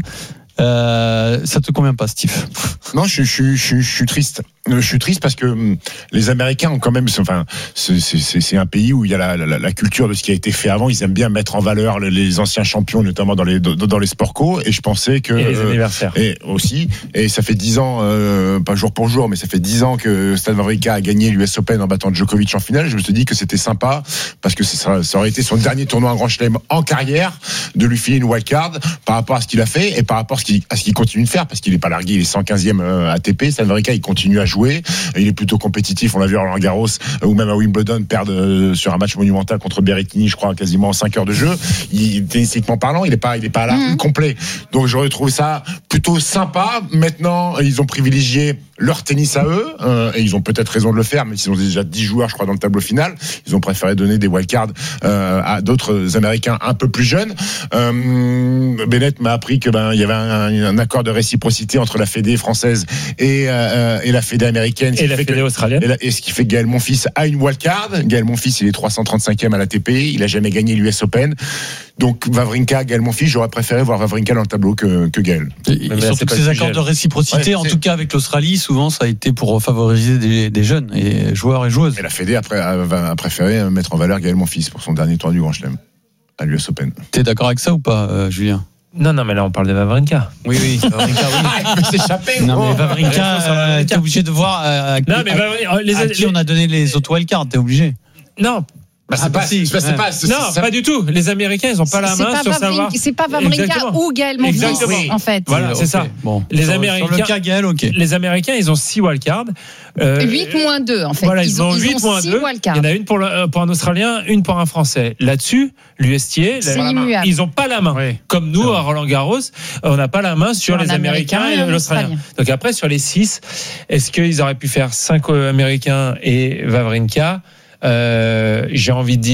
Euh, ça te convient pas, Steve? Non, je, je, je, je suis triste. Je suis triste parce que les Américains ont quand même, enfin, c'est, c'est, c'est un pays où il y a la, la, la culture de ce qui a été fait avant. Ils aiment bien mettre en valeur les anciens champions, notamment dans les dans les sports co. Et je pensais que et les anniversaires. Euh, et aussi. Et ça fait dix ans, euh, pas jour pour jour, mais ça fait dix ans que Stan Wawrinka a gagné l'U S Open en battant Djokovic en finale. Je me suis dit que c'était sympa parce que ça, ça aurait été son dernier tournoi en Grand Chelem en carrière de lui filer une wildcard par rapport à ce qu'il a fait et par rapport à ce qu'il, à ce qu'il continue de faire parce qu'il est pas largué. Il est cent quinzième A T P. Stan Wawrinka, il continue à jouer. Il est plutôt compétitif. On l'a vu à Roland Garros ou même à Wimbledon perdre sur un match monumental contre Berrettini, je crois, quasiment en cinq heures de jeu. Il, tennistiquement parlant, il n'est pas, il est pas là mmh. complet. Donc j'aurais trouvé ça plutôt sympa. Maintenant, ils ont privilégié leur tennis à eux euh, et ils ont peut-être raison de le faire, mais ils ont déjà dix joueurs, je crois, dans le tableau final. Ils ont préféré donner des wildcards euh, à d'autres Américains un peu plus jeunes. Euh, Bennett m'a appris que ben il y avait un, un accord de réciprocité entre la Fédé française et, euh, et la Fédé américaine et la Fédé australienne. Et, la, et ce qui fait que Gaël Monfils a une wildcard. Gaël Monfils, il est trois cent trente-cinquième à l'A T P. Il a jamais gagné l'U S Open. Donc Wawrinka, Gaël Monfils, j'aurais préféré voir Wawrinka dans le tableau que, que Gaël. Et, et surtout que ces accords de réciprocité, ouais, en tout cas avec l'Australie, souvent ça a été pour favoriser des, des jeunes et joueurs et joueuses. Et la Fédé après a, a préféré mettre en valeur Gaël Monfils pour son dernier tour du Grand Chelem à l'U S Open. T'es d'accord avec ça ou pas, euh, Julien? Non, non, mais là on parle de Wawrinka. Oui, oui, Wawrinka, oui. Il peut s'échapper. Non, mais Wawrinka, euh, t'es obligé de voir euh, non, mais à, les, à qui les... on a donné les autres wildcards, t'es obligé. Non. Bah, c'est ah, pas, si, c'est, c'est pas, c'est, non, c'est, pas du tout. Les Américains, ils ont pas la c'est main pas sur Wawrinka, savoir. C'est pas Wawrinka ou Gaël Monfils, oui. en fait. Voilà, c'est okay. ça. Bon. Les sur, Américains. Sur le cas Gaël, ok. Les Américains, ils ont six wildcards. Euh, huit moins deux, en fait. Voilà, ils, ils ont, ont huit moins deux. Il y en a une pour, le, pour un Australien, une pour un Français. Là-dessus, l'U S T A, ils ont pas la main. Oui. Comme nous, à Roland Garros, on n'a pas la main sur, sur les Américains Américain et l'Australien. Donc après, sur les six, est-ce qu'ils auraient pu faire cinq Américains et Wawrinka? euh, J'ai envie de dire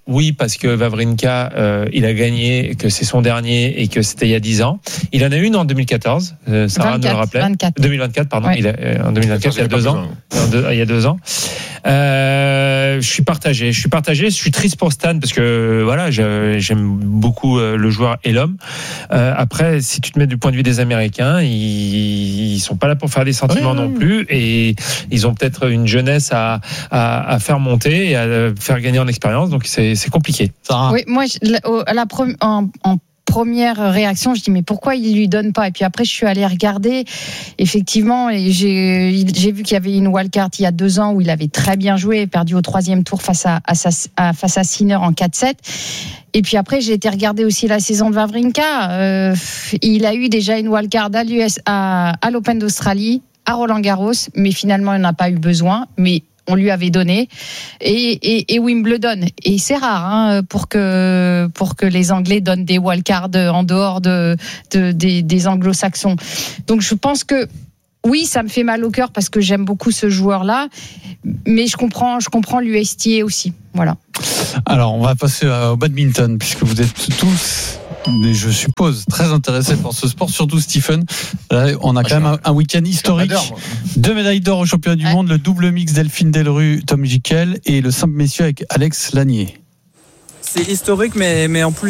oui, parce que Wawrinka, euh, il a gagné, que c'est son dernier et que c'était il y a dix ans. Il en a une en deux mille quatorze. Euh, Sarah nous le rappelait. vingt-quatre. deux mille vingt-quatre, pardon. Ouais. Il a, euh, en deux mille vingt-quatre, il y a deux ans. Il y a deux ans. Euh, je suis partagé. Je suis partagé. Je suis triste pour Stan parce que voilà, j'aime beaucoup le joueur et l'homme. Euh, après, si tu te mets du point de vue des Américains, ils, ils sont pas là pour faire des sentiments oui, non plus, et ils ont peut-être une jeunesse à, à, à faire monter et à faire gagner en expérience. Donc c'est, c'est compliqué. Sarah. Oui, moi, la, la, en, en première réaction, je dis mais pourquoi il lui donne pas? Et puis après, je suis allée regarder. Effectivement, et j'ai, j'ai vu qu'il y avait une wildcard il y a deux ans où il avait très bien joué, perdu au troisième tour face à, à, à face à Sinner en quatre sept. Et puis après, j'ai été regarder aussi la saison de Wawrinka. Euh, il a eu déjà une wildcard à l'U S, à, à l'Open d'Australie, à Roland-Garros, mais finalement, il n'a pas eu besoin. Mais on lui avait donné, et, et, et Wimbledon. Et c'est rare hein, pour, que, pour que les Anglais donnent des wildcards en dehors de, de, des, des Anglo-Saxons. Donc je pense que oui, ça me fait mal au cœur parce que j'aime beaucoup ce joueur-là, mais je comprends, je comprends l'U S T A aussi. Voilà. Alors, on va passer au badminton, puisque vous êtes tous, mais je suppose, très intéressés par ce sport, surtout Stephen. Là, on a quand même un, un week-end historique. Deux médailles d'or au championnat du ouais. monde, le double mix Delphine Delru, Tom Gickel, et le simple messieurs avec Alex Lanier. C'est historique, mais, mais en plus,